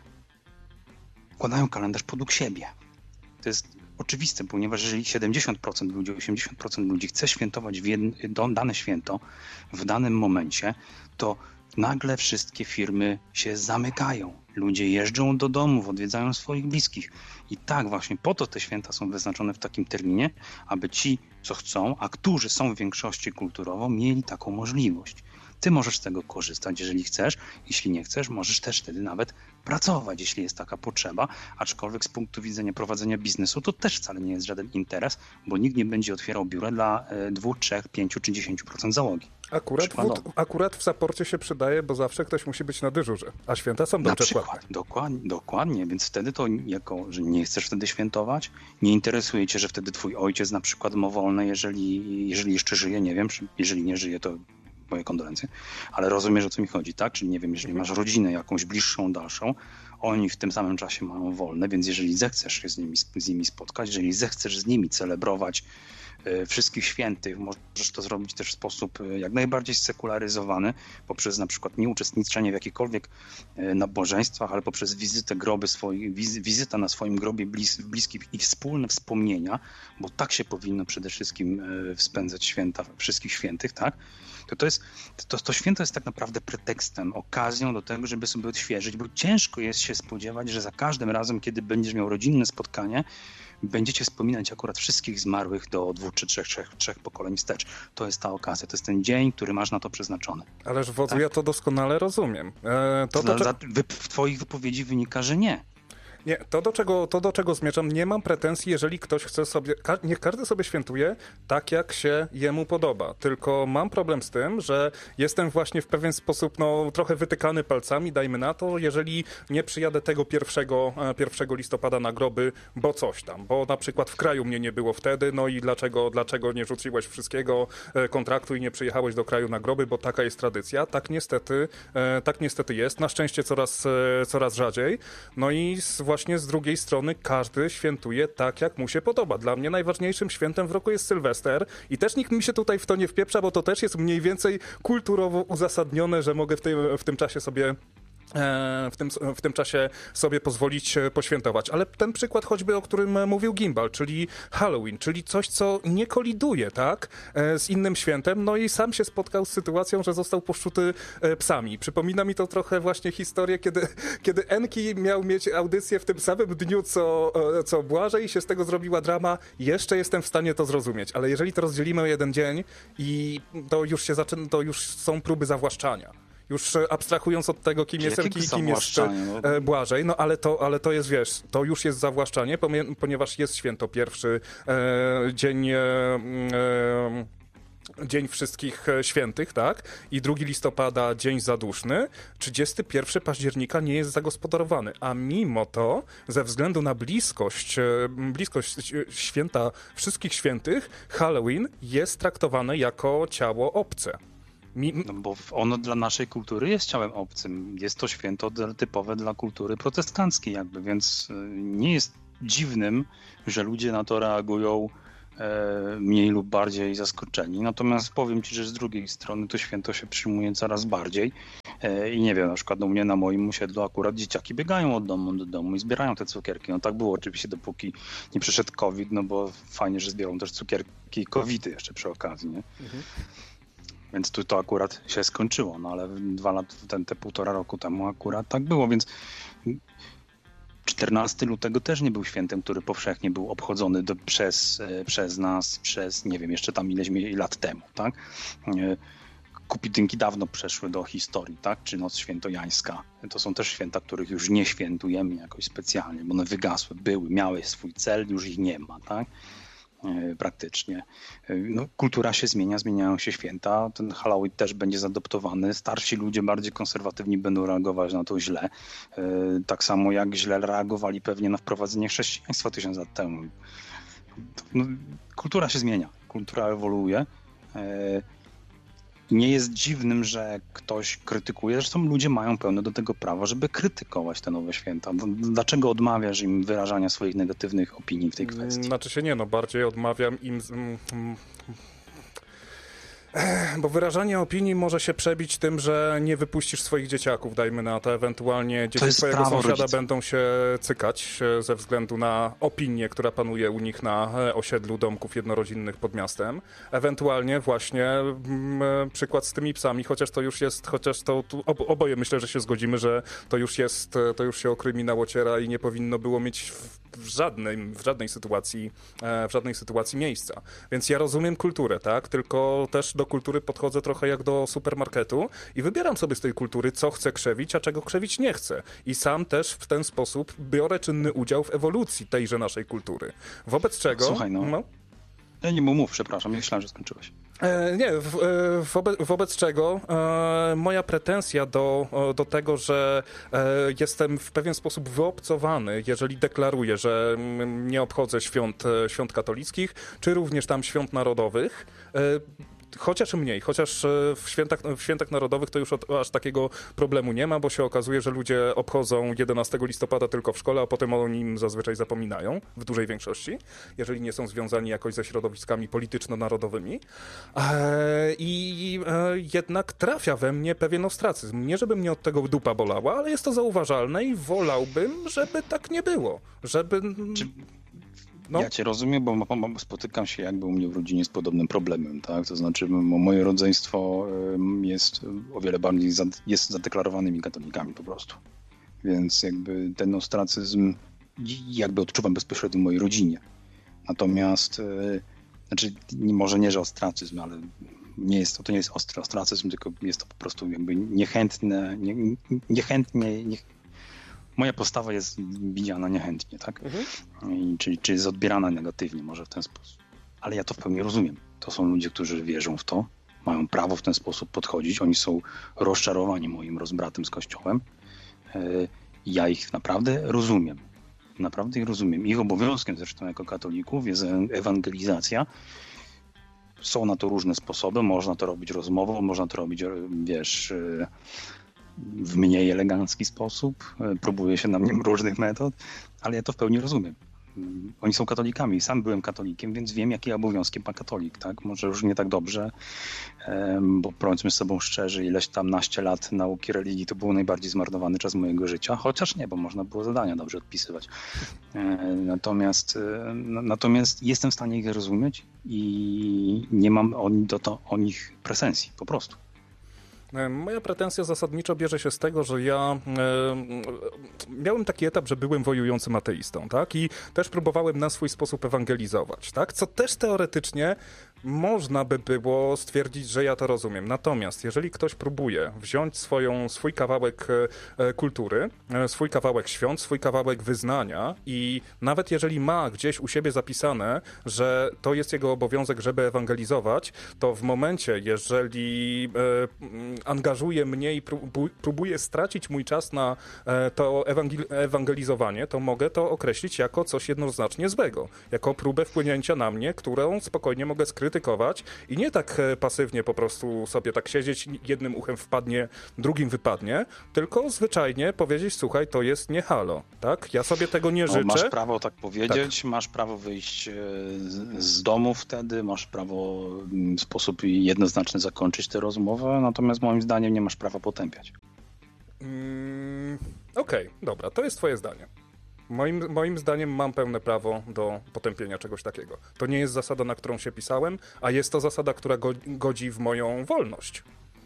D: układają kalendarz podług siebie. To jest oczywiste, ponieważ jeżeli siedemdziesiąt procent ludzi, osiemdziesiąt procent ludzi chce świętować w jedno, dane święto w danym momencie, to nagle wszystkie firmy się zamykają. Ludzie jeżdżą do domów, odwiedzają swoich bliskich. I tak właśnie po to te święta są wyznaczone w takim terminie, aby ci, co chcą, a którzy są w większości kulturowo, mieli taką możliwość. Ty możesz z tego korzystać, jeżeli chcesz. Jeśli nie chcesz, możesz też wtedy nawet pracować, jeśli jest taka potrzeba. Aczkolwiek z punktu widzenia prowadzenia biznesu to też wcale nie jest żaden interes, bo nikt nie będzie otwierał biura dla dwóch, trzech, pięciu czy dziesięciu procent załogi.
A: Akurat w, akurat w saporcie się przydaje, bo zawsze ktoś musi być na dyżurze, a święta są dobrze płatne.
D: Dokładnie, dokładnie, więc wtedy to jako, że nie chcesz wtedy świętować, nie interesuje cię, że wtedy twój ojciec na przykład ma wolne, jeżeli, jeżeli jeszcze żyje, nie wiem, jeżeli nie żyje, to moje kondolencje, ale rozumiesz, o co mi chodzi, tak? Czyli nie wiem, jeżeli masz rodzinę jakąś bliższą, dalszą, oni w tym samym czasie mają wolne, więc jeżeli zechcesz się z nimi, z nimi spotkać, jeżeli zechcesz z nimi celebrować y, wszystkich świętych, możesz to zrobić też w sposób y, jak najbardziej sekularyzowany, poprzez na przykład nieuczestniczenie w jakichkolwiek y, nabożeństwach, ale poprzez wizytę groby swoich, wiz, wizyta na swoim grobie blis, bliskich i wspólne wspomnienia, bo tak się powinno przede wszystkim y, spędzać święta wszystkich świętych, tak? To, to, jest, to, to święto jest tak naprawdę pretekstem, okazją do tego, żeby sobie odświeżyć, bo ciężko jest się spodziewać, że za każdym razem, kiedy będziesz miał rodzinne spotkanie, będziecie wspominać akurat wszystkich zmarłych do dwóch czy trzech, trzech, trzech pokoleń wstecz. To jest ta okazja, to jest ten dzień, który masz na to przeznaczony.
A: Ależ wodzu,
D: tak?
A: Ja to doskonale rozumiem. E, to, to,
D: za, za, w twoich wypowiedzi wynika, że nie.
A: Nie, to do, czego, to do czego zmierzam, nie mam pretensji, jeżeli ktoś chce sobie, ka- niech każdy sobie świętuje tak, jak się jemu podoba, tylko mam problem z tym, że jestem właśnie w pewien sposób no, trochę wytykany palcami, dajmy na to, jeżeli nie przyjadę tego pierwszego, pierwszego listopada na groby, bo coś tam, bo na przykład w kraju mnie nie było wtedy, no i dlaczego, dlaczego nie rzuciłeś wszystkiego kontraktu i nie przyjechałeś do kraju na groby, bo taka jest tradycja, tak niestety, tak niestety jest, na szczęście coraz, coraz rzadziej, no i właśnie z drugiej strony każdy świętuje tak, jak mu się podoba. Dla mnie najważniejszym świętem w roku jest Sylwester i też nikt mi się tutaj w to nie wpieprza, bo to też jest mniej więcej kulturowo uzasadnione, że mogę w tym, w tym czasie sobie w tym, w tym czasie sobie pozwolić poświętować. Ale ten przykład choćby, o którym mówił Gimbal, czyli Halloween, czyli coś, co nie koliduje, tak, z innym świętem, no i sam się spotkał z sytuacją, że został poszczuty psami. Przypomina mi to trochę właśnie historię, kiedy, kiedy Enki miał mieć audycję w tym samym dniu, co, co Błażej i się z tego zrobiła drama. Jeszcze jestem w stanie to zrozumieć, ale jeżeli to rozdzielimy o jeden dzień i to już się zaczyna, to już są próby zawłaszczania. Już abstrahując od tego, kim jest Enki i kim jest no? Błażej, no ale to, ale to jest, wiesz, to już jest zawłaszczanie, ponieważ jest święto pierwszy, e, dzień... E, e, Dzień Wszystkich Świętych, tak? I drugiego listopada Dzień Zaduszny. trzydziestego pierwszego października nie jest zagospodarowany. A mimo to, ze względu na bliskość, bliskość święta Wszystkich Świętych, Halloween jest traktowany jako ciało obce. Mi...
D: No bo ono dla naszej kultury jest ciałem obcym. Jest to święto typowe dla kultury protestanckiej jakby, więc nie jest dziwnym, że ludzie na to reagują mniej lub bardziej zaskoczeni. Natomiast powiem ci, że z drugiej strony to święto się przyjmuje coraz bardziej i nie wiem, na przykład u mnie na moim osiedlu akurat dzieciaki biegają od domu do domu i zbierają te cukierki. No tak było oczywiście, dopóki nie przyszedł COVID, no bo fajnie, że zbiorą też cukierki i covidy jeszcze przy okazji, nie? Mhm. Więc tu to akurat się skończyło, no ale dwa lata, ten, te półtora roku temu akurat tak było, więc czternastego lutego też nie był świętem, który powszechnie był obchodzony do, przez, przez nas, przez nie wiem, jeszcze tam ileś lat temu, tak? Kupidynki dawno przeszły do historii, tak? Czy Noc Świętojańska. To są też święta, których już nie świętujemy jakoś specjalnie, bo one wygasły, były, miały swój cel, już ich nie ma, tak? Praktycznie. No, kultura się zmienia, zmieniają się święta. Ten Halloween też będzie zaadoptowany. Starsi ludzie, bardziej konserwatywni będą reagować na to źle. Tak samo jak źle reagowali pewnie na wprowadzenie chrześcijaństwa tysiąc lat temu. No, kultura się zmienia, kultura ewoluuje. Nie jest dziwnym, że ktoś krytykuje. Zresztą ludzie mają pełne do tego prawo, żeby krytykować te nowe święta. Dlaczego odmawiasz im wyrażania swoich negatywnych opinii w tej kwestii?
A: Znaczy się nie, no bardziej odmawiam im... Bo wyrażanie opinii może się przebić tym, że nie wypuścisz swoich dzieciaków, dajmy na to, ewentualnie dzieci twojego sąsiada rodzica. Będą się cykać ze względu na opinię, która panuje u nich na osiedlu domków jednorodzinnych pod miastem. Ewentualnie właśnie m, przykład z tymi psami, chociaż to już jest, chociaż to tu oboje myślę, że się zgodzimy, że to już jest, to już się o kryminał ociera i nie powinno było mieć w, w, żadnej, w żadnej sytuacji, w żadnej sytuacji miejsca. Więc ja rozumiem kulturę, tak? Tylko też do kultury podchodzę trochę jak do supermarketu i wybieram sobie z tej kultury, co chcę krzewić, a czego krzewić nie chcę. I sam też w ten sposób biorę czynny udział w ewolucji tejże naszej kultury. Wobec czego...
D: Słuchaj, no... no? Ja nie mów, przepraszam, myślałem, że skończyłeś.
A: E, nie, w, wobec, wobec czego e, moja pretensja do, do tego, że e, jestem w pewien sposób wyobcowany, jeżeli deklaruję, że nie obchodzę świąt, świąt katolickich, czy również tam świąt narodowych, e, chociaż mniej, chociaż w świętach, w świętach narodowych to już od, aż takiego problemu nie ma, bo się okazuje, że ludzie obchodzą jedenastego listopada tylko w szkole, a potem o nim zazwyczaj zapominają, w dużej większości, jeżeli nie są związani jakoś ze środowiskami polityczno-narodowymi. E, I e, jednak trafia we mnie pewien ostracyzm. Nie, żeby mnie od tego dupa bolała, ale jest to zauważalne i wolałbym, żeby tak nie było. Żeby...
D: Czy... No. Ja cię rozumiem, bo spotykam się jakby u mnie w rodzinie z podobnym problemem, tak? To znaczy moje rodzeństwo jest o wiele bardziej jest zadeklarowanymi katolikami po prostu. Więc jakby ten ostracyzm jakby odczuwam bezpośrednio w mojej rodzinie. Natomiast znaczy może nie, że ostracyzm, ale nie jest to, to nie jest ostry ostracyzm, tylko jest to po prostu jakby niechętne, nie, niechętnie, nie, moja postawa jest widziana niechętnie, tak? Mhm. I, czyli, czyli jest odbierana negatywnie może w ten sposób. Ale ja to w pełni rozumiem. To są ludzie, którzy wierzą w to, mają prawo w ten sposób podchodzić. Oni są rozczarowani moim rozbratem z Kościołem. Ja ich naprawdę rozumiem. Naprawdę ich rozumiem. Ich obowiązkiem zresztą jako katolików jest ewangelizacja. Są na to różne sposoby. Można to robić rozmową, można to robić, wiesz... w mniej elegancki sposób, próbuje się na mnie różnych metod, ale ja to w pełni rozumiem. Oni są katolikami, sam byłem katolikiem, więc wiem, jakie obowiązki ma katolik, tak? Może już nie tak dobrze, bo bądźmy z sobą szczerzy, ileś tam naście lat nauki religii to był najbardziej zmarnowany czas mojego życia, chociaż nie, bo można było zadania dobrze odpisywać. Natomiast, natomiast jestem w stanie ich rozumieć i nie mam o, do to, o nich pretensji, po prostu.
A: Moja pretensja zasadniczo bierze się z tego, że ja e, miałem taki etap, że byłem wojującym ateistą, tak? I też próbowałem na swój sposób ewangelizować, tak? Co też teoretycznie można by było stwierdzić, że ja to rozumiem. Natomiast jeżeli ktoś próbuje wziąć swoją, swój kawałek e, kultury, e, swój kawałek świąt, swój kawałek wyznania i nawet jeżeli ma gdzieś u siebie zapisane, że to jest jego obowiązek, żeby ewangelizować, to w momencie, jeżeli e, angażuje mnie i próbuje stracić mój czas na to ewangelizowanie, to mogę to określić jako coś jednoznacznie złego. Jako próbę wpłynięcia na mnie, którą spokojnie mogę skrytykować i nie tak pasywnie po prostu sobie tak siedzieć, jednym uchem wpadnie, drugim wypadnie, tylko zwyczajnie powiedzieć, słuchaj, to jest nie halo, tak? Ja sobie tego nie życzę.
D: No, masz prawo tak powiedzieć, tak. Masz prawo wyjść z domu wtedy, masz prawo w sposób jednoznaczny zakończyć tę rozmowę, natomiast moim zdaniem nie masz prawa potępiać.
A: Mm, Okej, okay, dobra, to jest twoje zdanie. Moim, moim zdaniem mam pełne prawo do potępienia czegoś takiego. To nie jest zasada, na którą się pisałem, a jest to zasada, która go, godzi w moją wolność.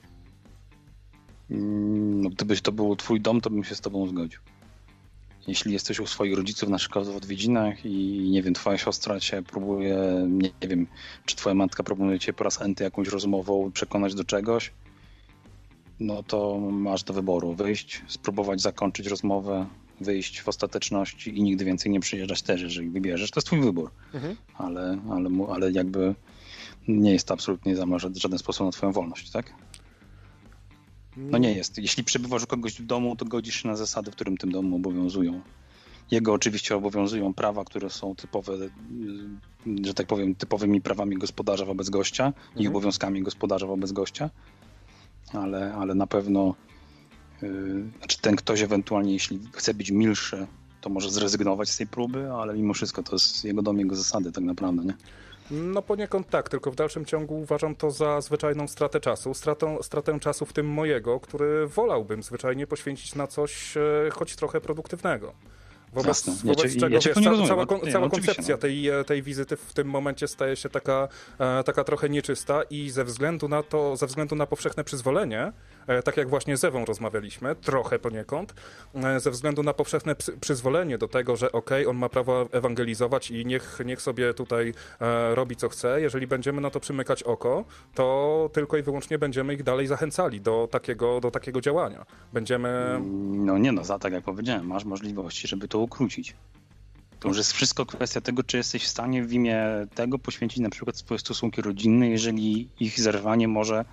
D: No, gdybyś to był twój dom, to bym się z tobą zgodził. Jeśli jesteś u swoich rodziców na przykład w odwiedzinach i nie wiem, twoja siostra cię próbuje, nie, nie wiem, czy twoja matka próbuje cię po raz enty jakąś rozmową przekonać do czegoś, no to masz do wyboru wyjść, spróbować zakończyć rozmowę, wyjść w ostateczności i nigdy więcej nie przyjeżdżać też, jeżeli wybierzesz. To jest twój wybór, mhm. ale, ale, ale jakby nie jest to absolutnie w żaden sposób na twoją wolność, tak? No nie jest. Jeśli przebywasz u kogoś w domu, to godzisz się na zasady, w którym tym domu obowiązują. Jego oczywiście obowiązują prawa, które są typowe, że tak powiem, typowymi prawami gospodarza wobec gościa mhm. i obowiązkami gospodarza wobec gościa, ale, ale na pewno yy, znaczy ten ktoś ewentualnie, jeśli chce być milszy, to może zrezygnować z tej próby, ale mimo wszystko to jest jego dom, jego zasady tak naprawdę, nie?
A: No poniekąd tak, tylko w dalszym ciągu uważam to za zwyczajną stratę czasu. Stratę, stratę czasu w tym mojego, który wolałbym zwyczajnie poświęcić na coś e, choć trochę produktywnego. Wobec,
D: Jasne.
A: wobec
D: ja cię,
A: czego
D: ja cię
A: wiesz,
D: nie
A: ca,
D: rozumiem,
A: cała,
D: nie,
A: cała
D: no,
A: koncepcja
D: no.
A: tej, tej wizyty w tym momencie staje się taka, e, taka trochę nieczysta i ze względu na to, ze względu na powszechne przyzwolenie, e, tak jak właśnie z Ewą rozmawialiśmy, trochę poniekąd, e, ze względu na powszechne przy, przyzwolenie do tego, że okej, okay, on ma prawo ewangelizować i niech, niech sobie tutaj e, robi co chce, jeżeli będziemy na to przymykać oko, to tylko i wyłącznie będziemy ich dalej zachęcali do takiego, do takiego działania. Będziemy...
D: No nie no, za tak jak powiedziałem, masz możliwości, żeby to ukrócić. To już jest wszystko kwestia tego, czy jesteś w stanie w imię tego poświęcić na przykład swoje stosunki rodzinne, jeżeli ich zerwanie może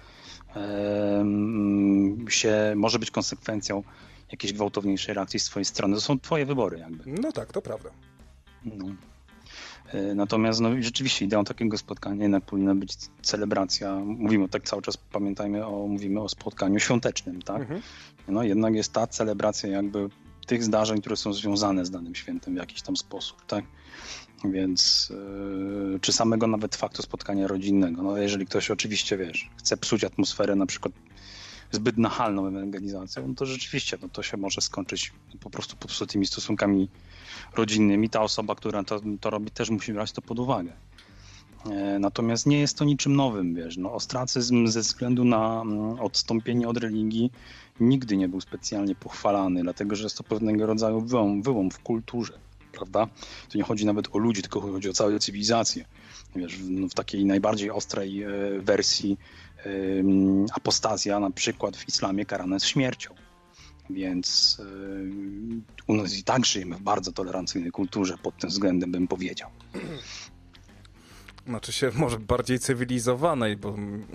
D: e, się, może być konsekwencją jakiejś gwałtowniejszej reakcji z twojej strony. To są twoje wybory jakby.
A: No tak, to prawda.
D: No. E, natomiast no, rzeczywiście ideą takiego spotkania jednak powinna być celebracja. Mówimy tak cały czas, pamiętajmy, o, mówimy o spotkaniu świątecznym, tak? Mhm. No jednak jest ta celebracja jakby tych zdarzeń, które są związane z danym świętem w jakiś tam sposób, tak? Więc yy, czy samego nawet faktu spotkania rodzinnego. No jeżeli ktoś oczywiście, wiesz, chce psuć atmosferę na przykład zbyt nachalną ewangelizacją, no to rzeczywiście no to się może skończyć po prostu popsutymi stosunkami rodzinnymi. Ta osoba, która to, to robi, też musi brać to pod uwagę. Yy, natomiast nie jest to niczym nowym, wiesz, no ostracyzm ze względu na mm, odstąpienie od religii nigdy nie był specjalnie pochwalany, dlatego że jest to pewnego rodzaju wyłom, wyłom w kulturze, prawda? To nie chodzi nawet o ludzi, tylko chodzi o całą cywilizację. Wiesz, w, w takiej najbardziej ostrej e, wersji e, apostazja na przykład w islamie karana jest śmiercią. Więc e, u nas i tak żyjemy w bardzo tolerancyjnej kulturze pod tym względem, bym powiedział.
A: Znaczy się może bardziej cywilizowanej, bo...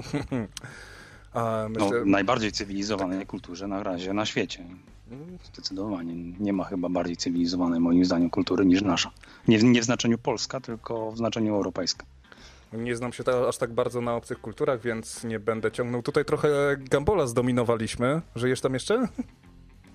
D: A myślę... no, najbardziej cywilizowanej kulturze na razie na świecie. Zdecydowanie. Nie ma chyba bardziej cywilizowanej moim zdaniem kultury niż nasza. Nie, nie w znaczeniu polska, tylko w znaczeniu europejska.
A: Nie znam się ta, aż tak bardzo na obcych kulturach, więc nie będę ciągnął. Tutaj trochę Gambola zdominowaliśmy. Żyjesz tam jeszcze?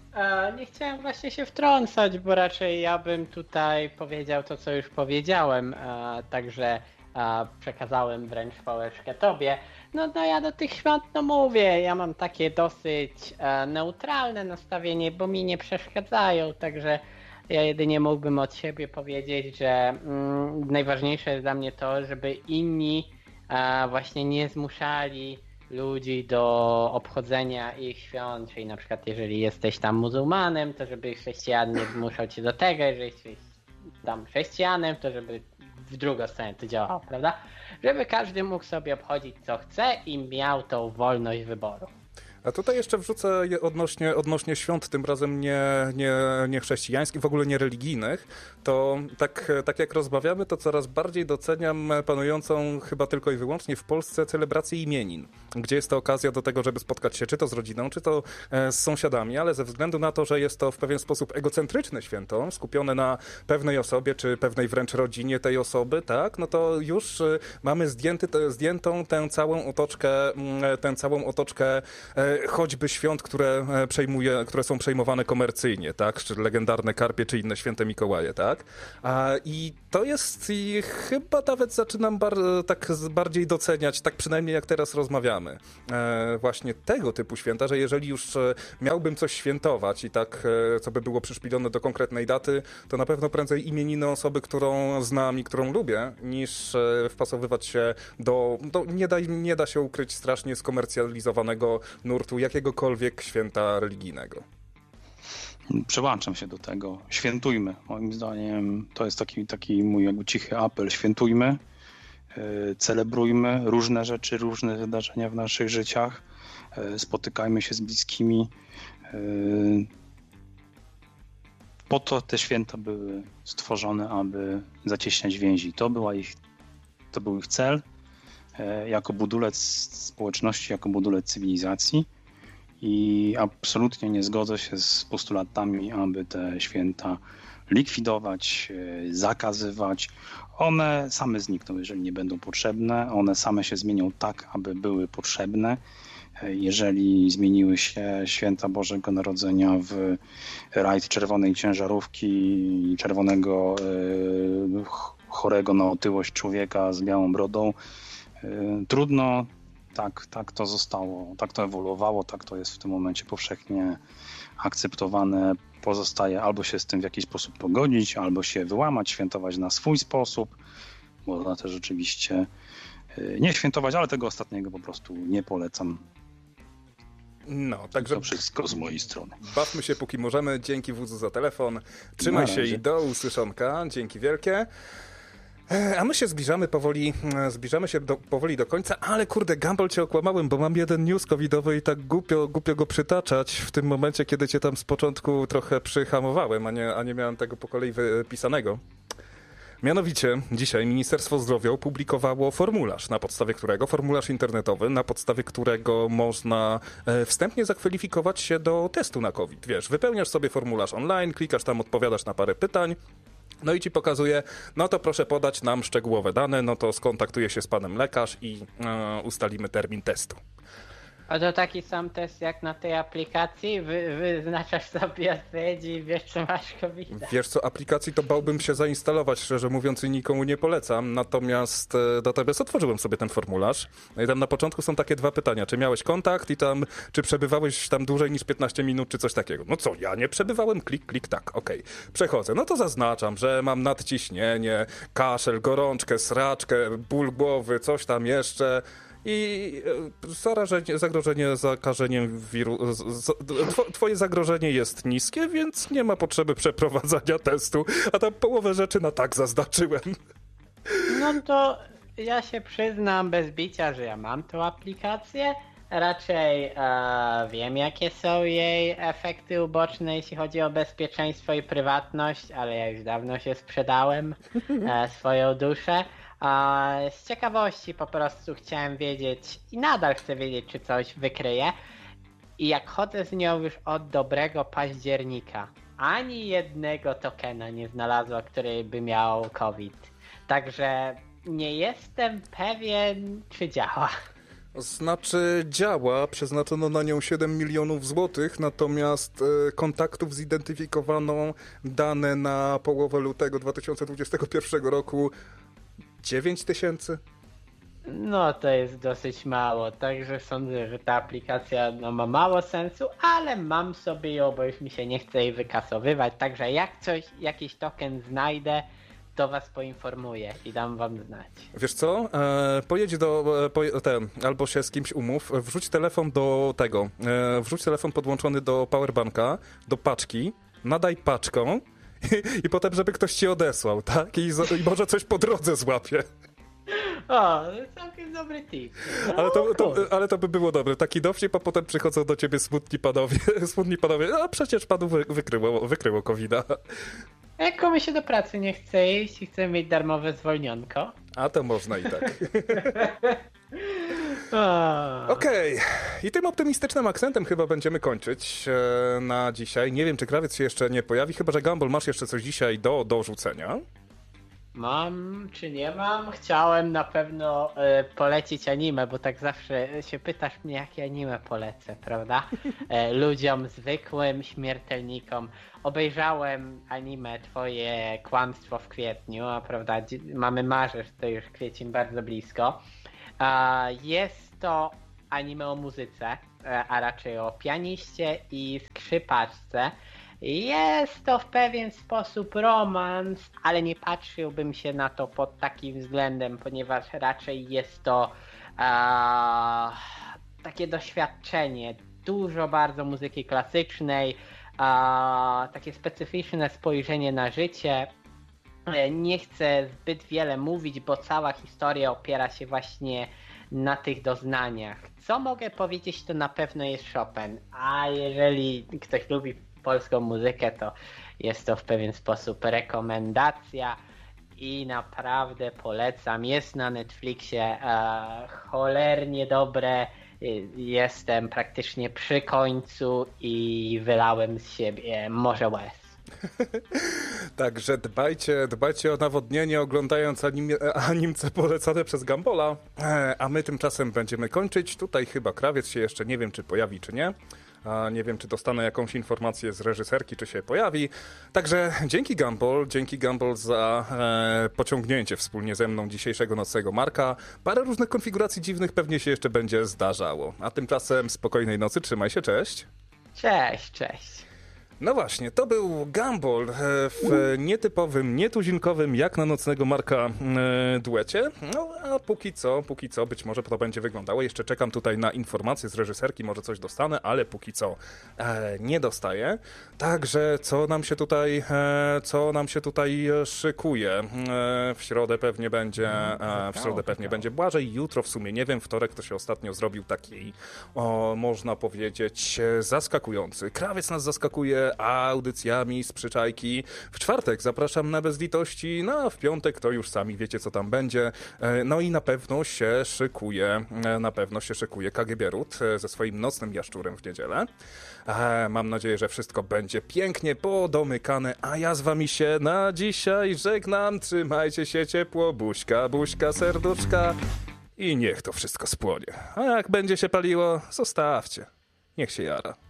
B: E, nie chciałem właśnie się wtrącać, bo raczej ja bym tutaj powiedział to, co już powiedziałem, e, także e, przekazałem wręcz pałeczkę tobie. No, no ja do tych świąt no mówię, ja mam takie dosyć e, neutralne nastawienie, bo mi nie przeszkadzają, także ja jedynie mógłbym od siebie powiedzieć, że mm, najważniejsze jest dla mnie to, żeby inni e, właśnie nie zmuszali ludzi do obchodzenia ich świąt, czyli na przykład jeżeli jesteś tam muzułmanem, to żeby chrześcijan nie zmuszał cię do tego, jeżeli jesteś tam chrześcijanem, to żeby w drugą stronę to działało, prawda? Żeby każdy mógł sobie obchodzić co chce i miał tą wolność wyboru.
A: A tutaj jeszcze wrzucę odnośnie, odnośnie świąt, tym razem nie, nie, nie chrześcijańskich, w ogóle nie religijnych, to tak, tak jak rozmawiamy, to coraz bardziej doceniam panującą chyba tylko i wyłącznie w Polsce celebrację imienin, gdzie jest to okazja do tego, żeby spotkać się czy to z rodziną, czy to z sąsiadami, ale ze względu na to, że jest to w pewien sposób egocentryczne święto, skupione na pewnej osobie, czy pewnej wręcz rodzinie tej osoby, tak, no to już mamy zdjęty, zdjętą tę całą otoczkę, tę całą otoczkę choćby świąt, które przejmuje, które są przejmowane komercyjnie, tak, czy legendarne Karpie, czy inne święte Mikołaje, tak. A, I to jest, i chyba nawet zaczynam bar, tak bardziej doceniać, tak przynajmniej jak teraz rozmawiamy, e, właśnie tego typu święta, że jeżeli już miałbym coś świętować i tak, e, co by było przyszpilone do konkretnej daty, to na pewno prędzej imieniny osoby, którą znam i którą lubię, niż e, wpasowywać się do, do nie, da, nie da się ukryć strasznie skomercjalizowanego nurtu jakiegokolwiek święta religijnego.
D: Przełączam się do tego. Świętujmy. Moim zdaniem to jest taki, taki mój jakby cichy apel. Świętujmy, yy, celebrujmy różne rzeczy, różne wydarzenia w naszych życiach. Yy, spotykajmy się z bliskimi. Yy, po to te święta były stworzone, aby zacieśniać więzi. To, była ich, to był ich cel. Jako budulec społeczności, jako budulec cywilizacji i absolutnie nie zgodzę się z postulatami, aby te święta likwidować, zakazywać. One same znikną, jeżeli nie będą potrzebne. One same się zmienią tak, aby były potrzebne. Jeżeli zmieniły się święta Bożego Narodzenia w rajd czerwonej ciężarówki i czerwonego chorego na otyłość człowieka z białą brodą, trudno, tak, tak to zostało, tak to ewoluowało, tak to jest w tym momencie powszechnie akceptowane. Pozostaje albo się z tym w jakiś sposób pogodzić, albo się wyłamać, świętować na swój sposób. Można też rzeczywiście nie świętować, ale tego ostatniego po prostu nie polecam.
A: No, także
D: to wszystko z mojej strony.
A: Bawmy się póki możemy. Dzięki Wódzu za telefon. Trzymaj się i do usłyszonka. Dzięki wielkie. A my się zbliżamy powoli, zbliżamy się do, powoli do końca, ale kurde, Gumball, cię okłamałem, bo mam jeden news covidowy i tak głupio, głupio go przytaczać w tym momencie, kiedy cię tam z początku trochę przyhamowałem, a nie, a nie miałem tego po kolei wypisanego. Mianowicie dzisiaj Ministerstwo Zdrowia opublikowało formularz, na podstawie którego, formularz internetowy, na podstawie którego można e, wstępnie zakwalifikować się do testu na COVID. Wiesz, wypełniasz sobie formularz online, klikasz tam, odpowiadasz na parę pytań, no i ci pokazuje, no to proszę podać nam szczegółowe dane, no to skontaktuje się z panem lekarz i e, ustalimy termin testu.
B: A to taki sam test jak na tej aplikacji? Wy, wyznaczasz sobie odpowiedzi i wiesz, czy masz COVID.
A: Wiesz co, aplikacji to bałbym się zainstalować, szczerze mówiąc, i nikomu nie polecam. Natomiast, natomiast otworzyłem sobie ten formularz. No i tam na początku są takie dwa pytania. Czy miałeś kontakt i tam, czy przebywałeś tam dłużej niż piętnaście minut, czy coś takiego? No co, ja nie przebywałem? Klik, klik, tak, okej. Okay. Przechodzę. No to zaznaczam, że mam nadciśnienie, kaszel, gorączkę, sraczkę, ból głowy, coś tam jeszcze. I zarażenie, zagrożenie zakażeniem wirusa, twoje zagrożenie jest niskie, więc nie ma potrzeby przeprowadzania testu, a tam połowę rzeczy na tak zaznaczyłem.
B: No to ja się przyznam bez bicia, że ja mam tą aplikację. Raczej e, wiem, jakie są jej efekty uboczne, jeśli chodzi o bezpieczeństwo i prywatność, ale ja już dawno się sprzedałem e, swoją duszę. A z ciekawości po prostu chciałem wiedzieć i nadal chcę wiedzieć, czy coś wykryje. I jak chodzę z nią już od dobrego października, ani jednego tokena nie znalazła, który by miał COVID. Także nie jestem pewien, czy działa.
A: Znaczy działa, przeznaczono na nią siedem milionów złotych, natomiast e, kontaktów zidentyfikowano dane na połowę lutego dwa tysiące dwudziestego pierwszego roku dziewięć tysięcy.
B: No to jest dosyć mało, także sądzę, że ta aplikacja no, ma mało sensu, ale mam sobie ją, bo już mi się nie chce jej wykasowywać, także jak coś, jakiś token znajdę, to was poinformuję i dam wam znać.
A: Wiesz co, e, pojedź do, e, poje, te, albo się z kimś umów, wrzuć telefon do tego, e, wrzuć telefon podłączony do powerbanka, do paczki, nadaj paczką i, i potem, żeby ktoś ci odesłał, tak? I, I może coś po drodze złapie.
B: O, całkiem dobry tip. No,
A: ale, to, to, ale to by było dobre. Taki dowcip, a potem przychodzą do ciebie smutni panowie, smutni panowie, a przecież panu wy, wykryło, wykryło kowida.
B: Jak komuś się do pracy nie chce iść i chce mieć darmowe zwolnionko.
A: A to można i tak.
B: O.
A: Okej, okay. I tym optymistycznym akcentem chyba będziemy kończyć e, na dzisiaj. Nie wiem, czy krawiec się jeszcze nie pojawi, chyba że Gumball, masz jeszcze coś dzisiaj do, do rzucenia.
B: Mam czy nie mam? Chciałem na pewno e, polecić anime, bo tak zawsze się pytasz mnie, jakie anime polecę, prawda? E, ludziom zwykłym, śmiertelnikom. Obejrzałem anime Twoje kłamstwo w kwietniu, a prawda, mamy marzec, to już kwiecień bardzo blisko. E, jest to anime o muzyce, e, a raczej o pianiście i skrzypaczce. Jest to w pewien sposób romans, ale nie patrzyłbym się na to pod takim względem, ponieważ raczej jest to e, takie doświadczenie, dużo bardzo muzyki klasycznej, e, takie specyficzne spojrzenie na życie. E, nie chcę zbyt wiele mówić, bo cała historia opiera się właśnie na tych doznaniach. Co mogę powiedzieć, to na pewno jest Chopin, a jeżeli ktoś lubi polską muzykę, to jest to w pewien sposób rekomendacja i naprawdę polecam. Jest na Netflixie, e, cholernie dobre. Jestem praktycznie przy końcu i wylałem z siebie morze łez.
A: Także dbajcie, dbajcie o nawodnienie, oglądając anim, animce polecane przez Gumballa. A my tymczasem będziemy kończyć. Tutaj chyba krawiec się jeszcze nie wiem, czy pojawi, czy nie. A nie wiem, czy dostanę jakąś informację z reżyserki, czy się pojawi. Także dzięki Gumball, dzięki Gumball za e, pociągnięcie wspólnie ze mną dzisiejszego nocnego Marka. Parę różnych konfiguracji dziwnych pewnie się jeszcze będzie zdarzało. A tymczasem spokojnej nocy, trzymaj się, cześć.
B: Cześć, cześć.
A: No właśnie, to był Gumball w nietypowym, nietuzinkowym, jak na nocnego Marka duecie. No a póki co, póki co, być może to będzie wyglądało. Jeszcze czekam tutaj na informacje z reżyserki, może coś dostanę, ale póki co e, nie dostaję. Także co nam się tutaj, e, co nam się tutaj szykuje? E, w środę pewnie będzie, e, w środę pewnie będzie Błażej, jutro w sumie nie wiem, wtorek to się ostatnio zrobił taki, o, można powiedzieć, zaskakujący. Krawiec nas zaskakuje audycjami z przyczajki. W czwartek zapraszam na Bez Litości, no a w piątek to już sami wiecie, co tam będzie. No i na pewno się szykuje, na pewno się szykuje K G B Ród ze swoim nocnym jaszczurem w niedzielę. Mam nadzieję, że wszystko będzie pięknie podomykane, a ja z wami się na dzisiaj żegnam. Trzymajcie się ciepło, buźka, buźka, serduszka i niech to wszystko spłonie. A jak będzie się paliło, zostawcie. Niech się jara.